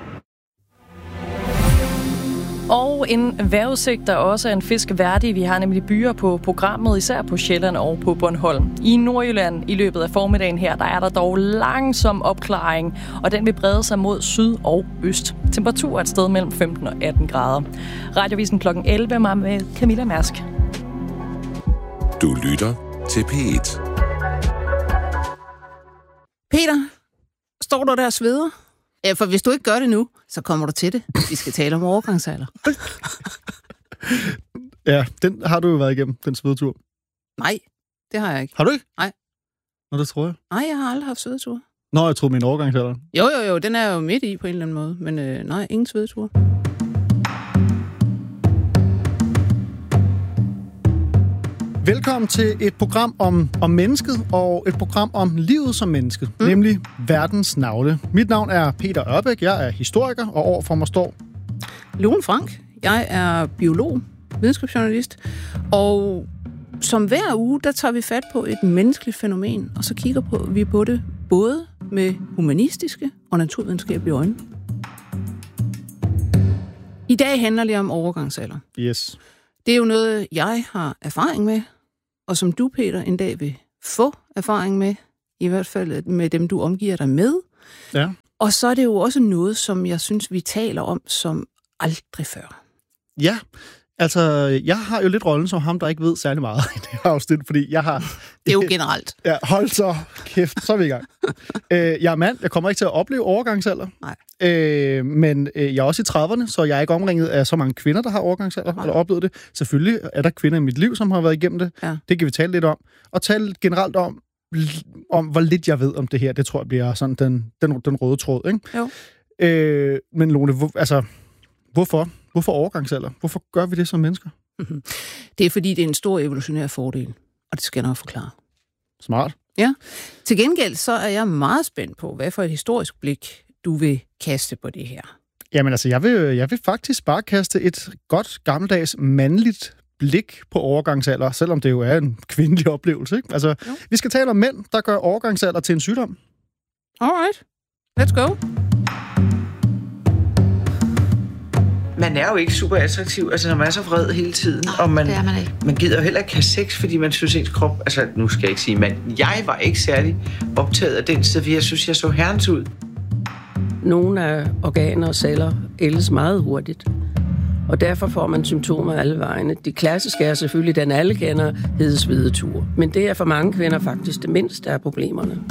I: Og en vejrudsigt, der også er en fisk værdig. Vi har nemlig byer på programmet, især på Sjælland og på Bornholm. I Nordjylland i løbet af formiddagen her, der er der dog langsom opklaring, og den vil brede sig mod syd og øst. Temperatur er et sted mellem femten og atten grader. Radioavisen klokken elleve med Camilla Mærsk.
N: Du lytter til P et.
D: Peter, står du der og sveder?
O: Ja, for hvis du ikke gør det nu, så kommer du til det. Vi skal tale om overgangsalder.
P: Ja, den har du jo været igennem, den svedetur.
O: Nej, det har jeg ikke.
P: Har du ikke?
O: Nej.
P: Nå, det tror jeg.
O: Nej, jeg har aldrig haft svedetur.
P: Nå, jeg troede min overgangsalder.
O: Jo, jo, jo, den er jo midt i på en eller anden måde. Men øh, nej, ingen svedetur.
P: Velkommen til et program om, om mennesket, og et program om livet som menneske, mm. nemlig Verdens Navle. Mit navn er Peter Ørbæk, jeg er historiker, og overfor mig står
O: Lone Frank. Jeg er biolog, videnskabsjournalist, og som hver uge, der tager vi fat på et menneskeligt fænomen, og så kigger på, vi på det både med humanistiske og naturvidenskabelige øjne. I dag handler det om overgangsalder.
P: Yes.
O: Det er jo noget, jeg har erfaring med, og som du, Peter, en dag vil få erfaring med, i hvert fald med dem, du omgiver dig med.
P: Ja.
O: Og så er det jo også noget, som jeg synes, vi taler om som aldrig før.
P: Ja, altså, jeg har jo lidt rollen som ham, der ikke ved særlig meget i det her afsnit, fordi jeg har...
O: Det er jo generelt.
P: Ja, hold så kæft, så er vi i gang. øh, jeg er mand, jeg kommer ikke til at opleve overgangsalder.
O: Nej.
P: Øh, men øh, jeg er også i trediverne, så jeg er ikke omringet af så mange kvinder, der har overgangsalder, Nej. eller oplevet det. Selvfølgelig er der kvinder i mit liv, som har været igennem det.
O: Ja.
P: Det kan vi tale lidt om. Og tale generelt om, om, hvor lidt jeg ved om det her. Det tror jeg bliver sådan den, den, den røde tråd, ikke?
O: Jo.
P: Øh, men Lone, hvor, altså, hvorfor? Hvorfor overgangsalder? Hvorfor gør vi det som mennesker?
O: Det er, fordi det er en stor evolutionær fordel, og det skal jeg nok forklare.
P: Smart.
O: Ja. Til gengæld så er jeg meget spændt på, hvad for et historisk blik du vil kaste på det her.
P: Jamen altså, jeg vil, jeg vil faktisk bare kaste et godt gammeldags mandligt blik på overgangsalder, selvom det jo er en kvindelig oplevelse, ikke? Altså, jo. Vi skal tale om mænd, der gør overgangsalder til en sygdom.
O: Alright. Let's go.
Q: Man er jo ikke super attraktiv, altså når man er så vred hele tiden.
K: Nå,
Q: og man,
K: det er man ikke.
Q: Man gider jo heller ikke have sex, fordi man synes, ens krop... Altså, nu skal jeg ikke sige, men jeg var ikke særlig optaget af den sted, fordi jeg synes, jeg så herrens ud.
R: Nogle af organer og celler ældes meget hurtigt, og derfor får man symptomer alle vejene. Det klassiske er selvfølgelig, den alle kender, hedesvedetur. Men det er for mange kvinder faktisk det mindste af problemerne.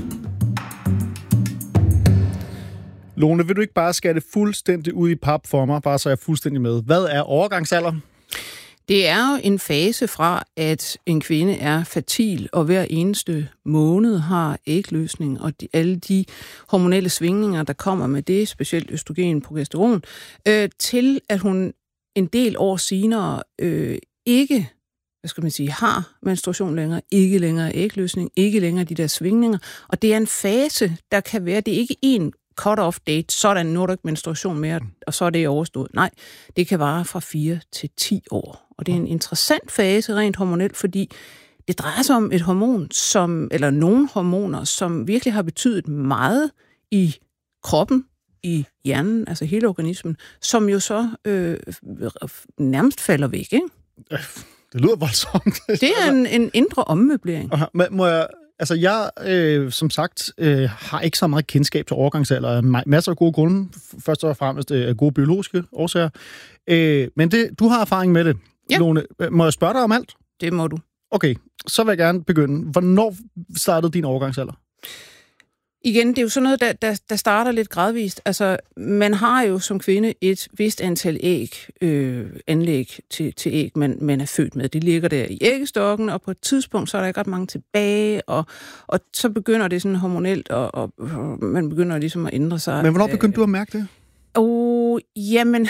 P: Lone, vil du ikke bare skære det fuldstændig ud i pap for mig, bare så jeg er fuldstændig med? Hvad er overgangsalder?
O: Det er jo en fase fra, at en kvinde er fertil, og hver eneste måned har ægløsning, og de, alle de hormonelle svingninger, der kommer med det, specielt østrogen, progesteron, øh, til at hun en del år senere øh, ikke, hvad skal man sige, har menstruation længere, ikke længere ægløsning, ikke længere de der svingninger, og det er en fase, der kan være, det er ikke en cut-off date, sådan nu er der ikke menstruation mere, og så er det overstået. Nej, det kan vare fra fire til ti år. Og det er en interessant fase rent hormonelt, fordi det drejer sig om et hormon, som, eller nogle hormoner, som virkelig har betydet meget i kroppen, i hjernen, altså hele organismen, som jo så øh, nærmest falder væk, ikke?
P: Det lyder voldsomt.
O: Det er en, en indre ommøblering.
P: Aha, men må jeg... Altså, jeg, øh, som sagt, øh, har ikke så meget kendskab til overgangsalder. Masser af gode grunde. Først og fremmest øh, gode biologiske årsager. Øh, men det, du har erfaring med det,
O: ja.
P: Lone. Må jeg spørge dig om alt?
O: Det må du.
P: Okay, så vil jeg gerne begynde. Hvornår startede din overgangsalder?
O: Igen, det er jo sådan noget, der, der, der starter lidt gradvist. Altså, man har jo som kvinde et vist antal æg, øh, anlæg til, til æg, man, man er født med. De ligger der i æggestokken, og på et tidspunkt, så er der ikke ret mange tilbage, og, og så begynder det sådan hormonelt, og, og, og man begynder ligesom at ændre sig.
P: Men hvornår begyndte du at mærke det?
O: Åh, oh, jamen,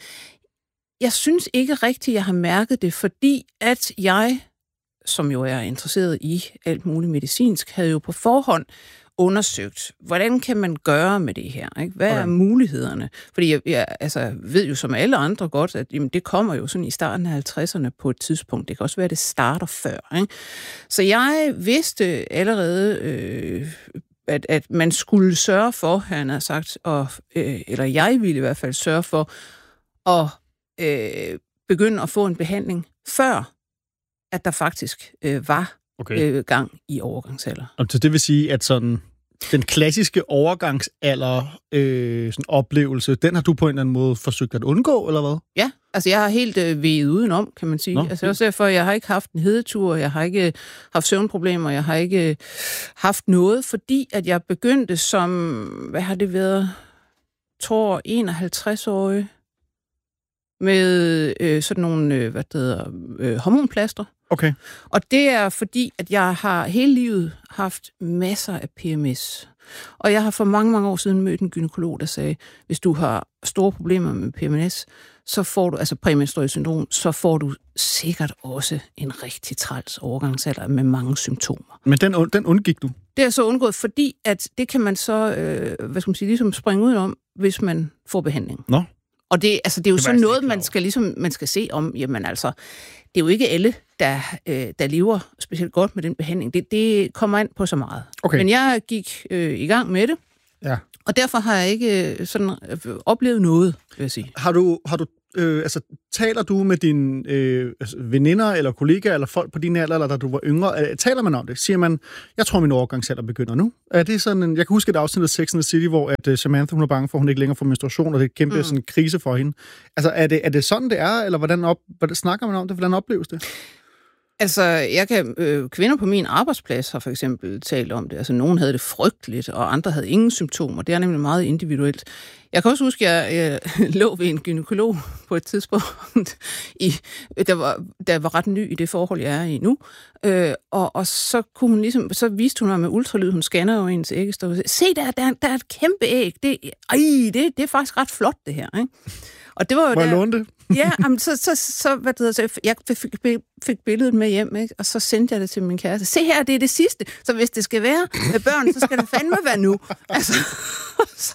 O: jeg synes ikke rigtigt, jeg har mærket det, fordi at jeg, som jo er interesseret i alt muligt medicinsk, havde jo på forhånd undersøgt, hvordan kan man gøre med det her? Ikke? Hvad okay. er mulighederne? Fordi jeg, jeg altså, ved jo som alle andre godt, at jamen, det kommer jo sådan i starten af halvtredserne på et tidspunkt. Det kan også være, at det starter før. Ikke? Så jeg vidste allerede, øh, at, at man skulle sørge for, han har sagt, og, øh, eller jeg ville i hvert fald sørge for, at øh, begynde at få en behandling, før at der faktisk øh, var Okay. Øh, gang i overgangsalder.
P: Og så det vil sige, at sådan den klassiske overgangsalder øh, sådan oplevelse, den har du på en eller anden måde forsøgt at undgå, eller hvad?
O: Ja, altså jeg har helt øh, veget udenom, kan man sige. Nå, altså også derfor, jeg har ikke haft en hedetur, jeg har ikke haft søvnproblemer, jeg har ikke haft noget, fordi at jeg begyndte som, hvad har det været, tror, enoghalvtreds-årige med øh, sådan nogle, øh, hvad det hedder, øh, hormonplaster.
P: Okay.
O: Og det er fordi, at jeg har hele livet haft masser af P M S. Og jeg har for mange, mange år siden mødt en gynekolog, der sagde, hvis du har store problemer med P M S, så får du, altså præmenstruelt syndrom, så får du sikkert også en rigtig træls overgangsalder med mange symptomer.
P: Men den, den undgik du?
O: Det er så undgået, fordi at det kan man så, øh, hvad skal man sige, ligesom springe ud om, hvis man får behandling.
P: Nå.
O: Og det, altså, det er jo
P: det
O: sådan noget, man skal, ligesom, man skal se om, jamen altså, det er jo ikke alle, der, øh, der lever specielt godt med den behandling. Det, det kommer an på så meget.
P: Okay.
O: Men jeg gik øh, i gang med det,
P: ja.
O: Og derfor har jeg ikke sådan øh, oplevet noget, vil jeg sige.
P: Har du, har du øh, altså, taler du med dine øh, altså, veninder eller kollegaer eller folk på din alder, eller da du var yngre? Taler man om det? Siger man, jeg tror, min overgangsalder begynder nu? Er det sådan en, jeg kan huske et afsnit af Sex and the City, hvor at, uh, Samantha hun er bange for, at hun ikke længere får menstruation, og det er kæmpe mm. sådan en krise for hende. Altså, er det, er det sådan, det er, eller hvordan, op, hvordan snakker man om det? Hvordan opleves det?
O: Altså, jeg kan, øh, kvinder på min arbejdsplads har for eksempel talt om det. Altså, nogen havde det frygteligt, og andre havde ingen symptomer. Det er nemlig meget individuelt. Jeg kan også huske, at jeg øh, lå ved en gynekolog på et tidspunkt, i, der, var, der var ret ny i det forhold, jeg er i nu. Øh, og, og så kunne hun ligesom, så viste hun mig med ultralyd, hun scanner jo ens æggestof. Se der, der, der er et kæmpe æg. Det, ej, det, det er faktisk ret flot, det her, ikke? Og det var jo
P: Må jeg låne det?
O: Ja, jamen, så, så, så, hvad det hedder, så jeg fik, fik billedet med hjem, ikke? Og så sendte jeg det til min kæreste. Se her, det er det sidste. Så hvis det skal være med børn, så skal det fandme være nu. Altså, så,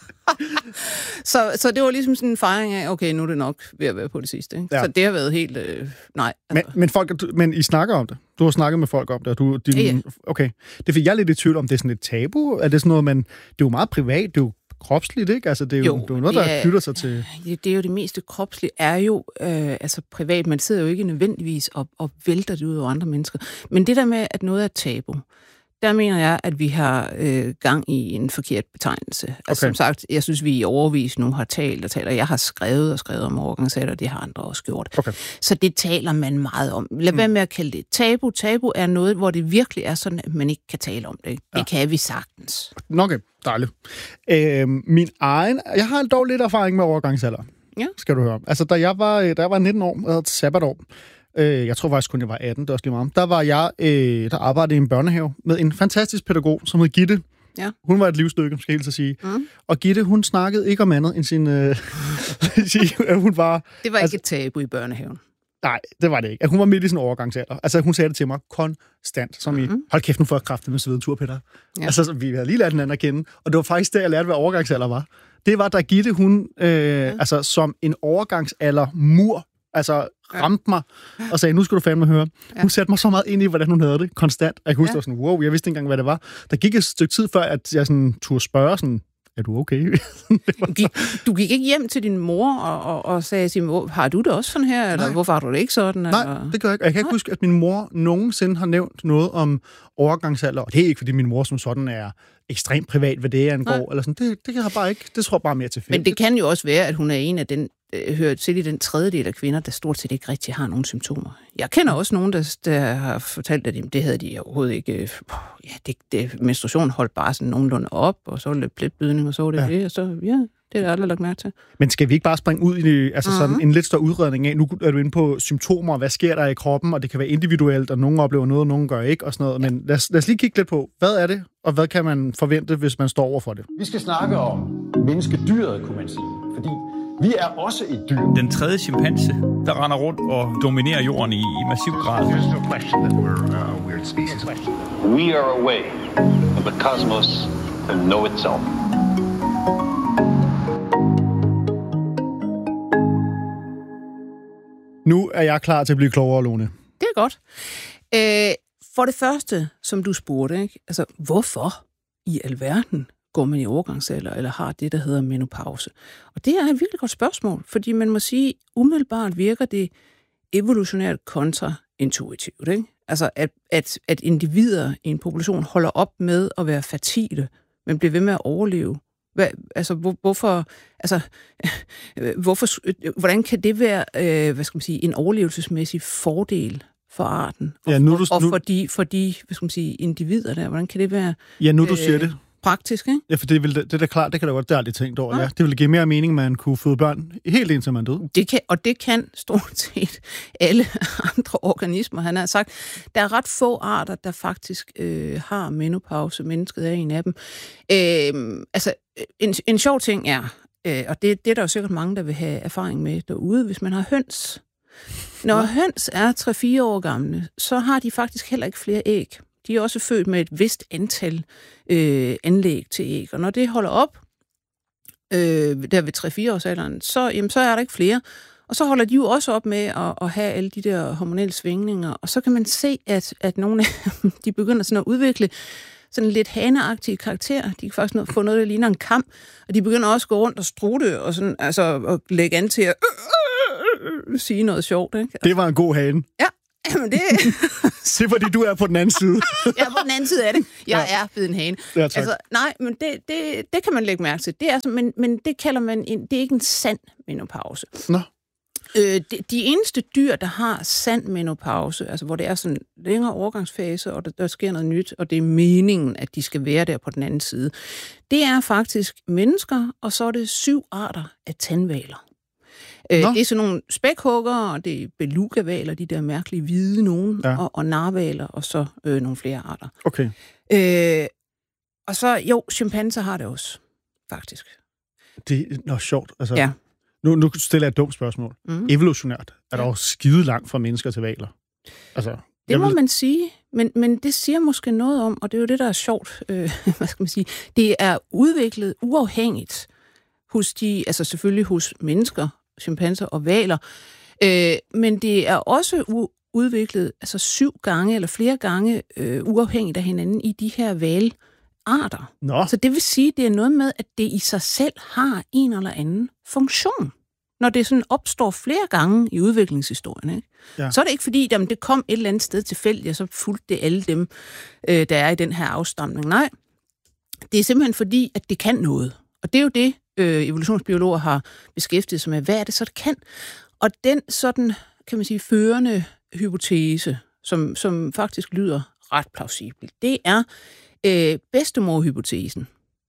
O: så, så det var ligesom sådan en fejring af, okay, nu er det nok ved at være på det sidste. Ikke? Ja. Så det har været helt, øh, nej. Altså.
P: Men, men, folk, men I snakker om det? Du har snakket med folk om det? Og du, din, ja, ja. Okay. Det er fordi, jeg er lidt i tvivl om, det er sådan et tabu? Er det sådan noget, man, det er jo meget privat, det er jo kropsligt, ikke? Altså, det er jo, jo det er jo noget, der er, knytter sig til...
O: Det er jo det meste kropslige, er jo øh, altså privat. Man sidder jo ikke nødvendigvis og, og vælter det ud over andre mennesker. Men det der med, at noget er tabu, der mener jeg, at vi har øh, gang i en forkert betegnelse. Okay. Altså som sagt, jeg synes, vi i overvis nu har talt og talt, og jeg har skrevet og skrevet om overgangsalder, og det har andre også gjort. Okay. Så det taler man meget om. Lad mm. være med at kalde det tabu. Tabu er noget, hvor det virkelig er sådan, at man ikke kan tale om det. Ikke? Ja. Det kan vi sagtens.
P: Okay, dejligt. Øh, min egen... Jeg har dog lidt erfaring med overgangsalder.
O: Ja.
P: Skal du høre. Altså, da jeg var, da jeg var nitten år, jeg havde et sabbatår, øh, jeg tror faktisk kun, jeg var atten, det er også lige meget. Der var jeg, øh, der arbejdede i en børnehave med en fantastisk pædagog, som hed Gitte.
O: Ja.
P: Hun var et livsstykke, skal jeg helt så sige.
O: Mm.
P: Og Gitte, hun snakkede ikke om andet end sin... Øh, hun var...
O: Det var altså, ikke et tabu i børnehaven.
P: Nej, det var det ikke. Hun var midt i sin overgangsalder. Altså, hun sagde det til mig konstant, som mm-hmm. i, hold kæft, nu får jeg kraften med svedetur, Peter. Ja. Altså, vi havde lige lært hinanden at kende, og det var faktisk der, jeg lærte, hvad overgangsalder var. Det var, da Gitte, hun, øh, ja. altså, som en overgangsalder mur, altså, ramte mig, og sagde, nu skal du fandme høre. Ja. Hun satte mig så meget ind i, hvordan hun havde det, konstant. Jeg kunne huske, ja. sådan, wow, jeg vidste ikke engang, hvad det var. Der gik et stykke tid før, at jeg sådan, turde spørge sådan, er du okay?
O: Gik, du gik ikke hjem til din mor og, og, og sagde til hende, har du det også sådan her, eller Nej. hvorfor har du det ikke sådan?
P: Nej,
O: eller?
P: det gør jeg ikke. Jeg kan ikke Nej. huske, at min mor nogensinde har nævnt noget om overgangsalder, og det er ikke, fordi min mor som sådan er ekstremt privat, hvad det angår, Nej. eller sådan. Det, det kan jeg bare ikke. Det tror jeg bare mere tilfældigt.
O: Men det kan jo også være, at hun er en af den, øh, hører til i den tredjedel af kvinder, der stort set ikke rigtig har nogen symptomer. Jeg kender også nogen, der, der har fortalt, at det havde de overhovedet ikke. Ja, det, det, menstruation holdt bare sådan nogenlunde op, og så var det pletbydning, og så var det ja. det, og så, ja, det er der aldrig lagt mærke til. Men skal vi ikke bare springe ud i altså uh-huh. sådan en lidt større udredning af, nu er du inde på symptomer, hvad sker der i kroppen, og det kan være individuelt, og nogen oplever noget, og nogen gør ikke, og sådan noget. Men lad os, lad os lige kigge lidt på, hvad er det, og hvad kan man forvente, hvis man står over for det?
S: Vi skal snakke om menneskedyret, kunne man sige, fordi vi er også et dyr.
T: Den tredje chimpanse, der render rundt og dominerer jorden i, i massiv grad.
U: There's no question that we're a weird species.
V: We are a way of the cosmos to know itself.
P: Nu er jeg klar til at blive klogere, Lone.
O: Det er godt. Æh, for det første, som du spurgte, ikke? Altså, hvorfor i alverden går man i overgangsalder, eller har det, der hedder menopause? Og det er et virkelig godt spørgsmål, fordi man må sige, umiddelbart virker det evolutionært kontraintuitivt, ikke? Altså, at, at, at individer i en population holder op med at være fertile, men bliver ved med at overleve. Hvad, altså, hvor, hvorfor, altså, hvorfor, hvordan kan det være, øh, hvad skal man sige, en overlevelsesmæssig fordel for arten? Og, ja, nu, du, og for, de, for de, hvad skal man sige, individer der, hvordan kan det være?
P: Ja, nu du siger øh, det.
O: praktisk, ikke?
P: Ja, for det, vil, det er da klart, det kan da godt, det har aldrig tænkt over. Ja. Ja. Det ville give mere mening, at man kunne føde børn helt indtil man døde.
O: Det kan, og det kan stort set alle andre organismer. Han har sagt, der er ret få arter, der faktisk øh, har menopause. Mennesket er en af dem. Øh, altså, en, en sjov ting er, øh, og det, det er der jo sikkert mange, der vil have erfaring med derude, hvis man har høns. Når ja. høns er tre fire år gamle, så har de faktisk heller ikke flere æg. De er også født med et vist antal øh, anlæg til æg. Og når det holder op, øh, der ved tre fire års alderen, så, jamen, så er der ikke flere. Og så holder de jo også op med at, at have alle de der hormonelle svingninger. Og så kan man se, at, at nogle af dem, de begynder sådan at udvikle sådan lidt haneagtige karakterer. De kan faktisk få noget, der ligner en kam. Og de begynder også at gå rundt og strutte og sådan, altså, at lægge an til at øh, øh, sige noget sjovt. Ikke?
P: Det var en god hane.
O: Ja. Jamen det...
P: Se, fordi du er på den anden side.
O: Jeg er på den anden side af det. Jeg ja. er blevet en hane.
P: Ja,
O: altså, nej, men det, det, det kan man lægge mærke til. Det er, men, men det kalder man en, det er ikke en sand menopause.
P: Nå.
O: Øh, de, de eneste dyr, der har sand menopause, altså hvor det er sådan en længere overgangsfase, og der, der sker noget nyt, og det er meningen, at de skal være der på den anden side, det er faktisk mennesker, og så er det syv arter af tandhvaler. Øh, det er sådan nogle spækhuggere, og det er belugavaler, de der mærkelige hvide nogen, ja. og, og narvaler, og så øh, nogle flere arter.
P: Okay.
O: Øh, og så, jo, chimpanser har det også, faktisk.
P: Det er noget sjovt. Altså,
O: ja.
P: nu, nu stiller jeg et dumt spørgsmål.
O: Mm.
P: Evolutionært er der jo skide langt fra mennesker til hvaler. Altså,
O: det må
P: vil...
O: man sige, men, men det siger måske noget om, og det er jo det, der er sjovt, øh, hvad skal man sige, det er udviklet uafhængigt hos de, altså selvfølgelig hos mennesker, chimpanser og hvaler, øh, men det er også u- udviklet altså syv gange eller flere gange øh, uafhængigt af hinanden i de her hvalarter.
P: Nå.
O: Så det vil sige, det er noget med, at det i sig selv har en eller anden funktion. Når det sådan opstår flere gange i udviklingshistorien, ikke? Ja. Så er det ikke fordi, jamen, det kom et eller andet sted tilfældigt, og så fulgte det alle dem, øh, der er i den her afstamning. Nej, det er simpelthen fordi, at det kan noget. Og det er jo det, øh, evolutionsbiologer har beskæftiget sig med. Hvad er det så, det kan? Og den sådan, kan man sige, førende hypotese, som, som faktisk lyder ret plausibel, det er øh, bedstemorhypotesen.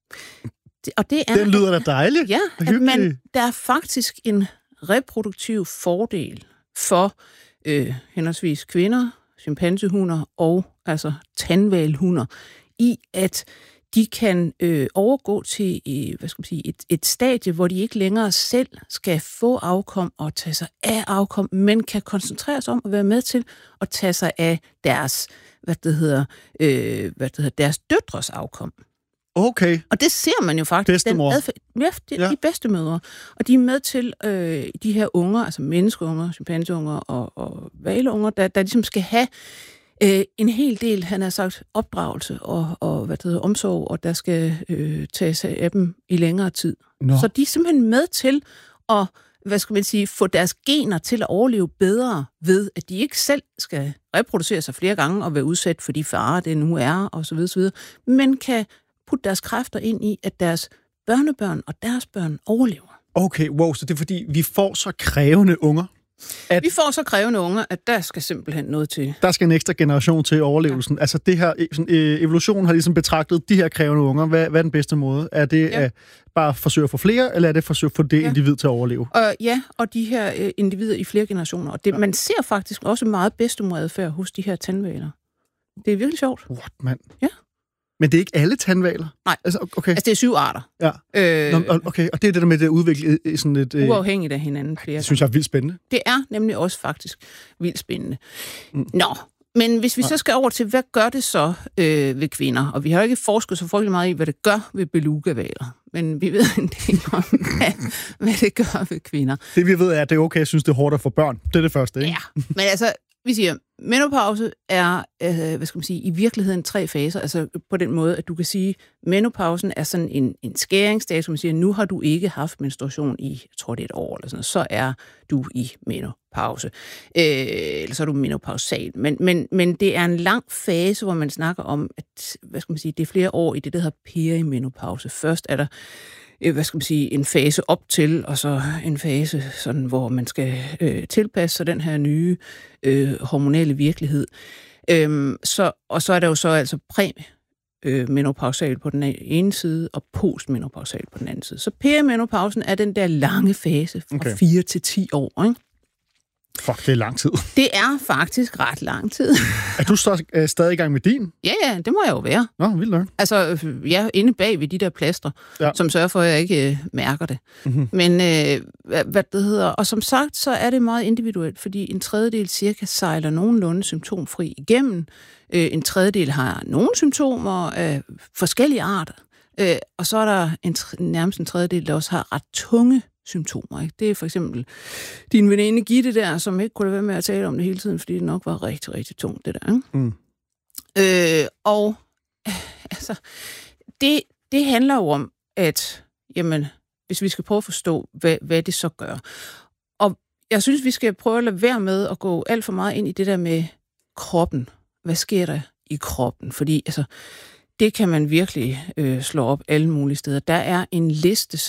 O: Og det er,
P: den lyder da dejligt.
O: Ja, at man, der er faktisk en reproduktiv fordel for øh, henholdsvis kvinder, chimpansehunder og altså tandhvalhunder i, at de kan øh, overgå til øh, hvad skal man sige, et, et stadie, hvor de ikke længere selv skal få afkom og tage sig af afkom, men kan koncentrere sig om at være med til at tage sig af deres, hvad det hedder, øh, hvad det hedder, deres døtres afkom.
P: Okay.
O: Og det ser man jo faktisk.
P: Bedstemor.
O: Den adfærd, ja, de, ja. de bedstemødre. Og de er med til øh, de her unger, altså menneskeunger, chimpanseunger og, og hvaleunger, der, der ligesom skal have øh, en hel del, han har sagt, opdragelse og, og hvad det hedder, omsorg, og der skal øh, tage sig af dem i længere tid. Nå. Så de er simpelthen med til at, hvad skal man sige, få deres gener til at overleve bedre ved, at de ikke selv skal reproducere sig flere gange og være udsat for de farer, det nu er, og så videre, så videre, men kan putte deres kræfter ind i, at deres børnebørn og deres børn overlever.
P: Okay, wow, så det er fordi, vi får så krævende unger?
O: At vi får så krævende unger, at der skal simpelthen noget til.
P: Der skal en ekstra generation til overlevelsen. Ja. Altså det her, sådan, øh, evolutionen har ligesom betragtet de her krævende unger. Hvad, hvad er den bedste måde? Er det ja. at bare forsøge at få flere, eller er det at forsøge at få det ja. individ til at overleve?
O: Og, ja, og de her øh, individer i flere generationer. Og det, ja. man ser faktisk også meget bedstemoradfærd hos de her tandhvaler. Det er virkelig sjovt.
P: What, mand?
O: Ja.
P: Men det er ikke alle tandhvaler?
O: Nej,
P: altså, okay.
O: altså det er syv arter.
P: Ja. Øh, Nå, okay, og det er det der med det at udvikle sådan et... Øh...
O: Uafhængigt af hinanden flere.
P: Det synes jeg er vildt spændende.
O: Det er nemlig også faktisk vildt spændende. Mm. Nå, men hvis vi Nej. så skal over til, hvad gør det så øh, ved kvinder? Og vi har jo ikke forsket så frygtelig meget i, hvad det gør ved belugavaler. Men vi ved en del om, hvad, hvad det gør ved kvinder.
P: Det vi ved er, at det er okay, jeg synes, det er hårdt at få børn. Det er det første, ikke?
O: Ja, men altså... Vi siger, menopause er, øh, hvad skal man sige, i virkeligheden tre faser, altså på den måde, at du kan sige, menopausen er sådan en, en skæringsdato, man siger, nu har du ikke haft menstruation i, jeg tror det er et år eller sådan noget, så er du i menopause. Øh, eller så er du menopausal. Men, men, men det er en lang fase, hvor man snakker om, at, hvad skal man sige, det er flere år i det, der hedder perimenopause. Først er der hvad skal man sige, en fase op til, og så en fase, sådan, hvor man skal øh, tilpasse sig den her nye øh, hormonelle virkelighed. Øhm, så, og så er der jo så altså øh, menopausal på den ene side, og postmenopausal på den anden side. Så perimenopausen er den der lange fase fra okay. fire til ti år, ikke?
P: Fuck, det er lang tid.
O: Det er faktisk ret lang tid.
P: Er du så, øh, stadig i gang med din?
O: Ja, ja, det må jeg jo være.
P: Nå, vildt nok.
O: Altså, jeg er inde bag ved de der plaster, ja. som sørger for, at jeg ikke øh, mærker det. Mm-hmm. Men, øh, hvad, hvad det hedder, og som sagt, så er det meget individuelt, fordi en tredjedel cirka sejler nogenlunde symptomfri igennem. Øh, en tredjedel har nogle symptomer af forskellige arter. Øh, og så er der en, nærmest en tredjedel, der også har ret tunge symptomer. Ikke? Det er for eksempel din veninde Gitte der, som ikke kunne lade være med at tale om det hele tiden, fordi det nok var rigtig, rigtig tungt, det der. Ikke? Mm. Øh, og altså, det, det handler jo om, at jamen, hvis vi skal prøve at forstå, hvad, hvad det så gør. Og jeg synes, vi skal prøve at lade være med at gå alt for meget ind i det der med kroppen. Hvad sker der i kroppen? Fordi altså, det kan man virkelig øh, slå op alle mulige steder. Der er en liste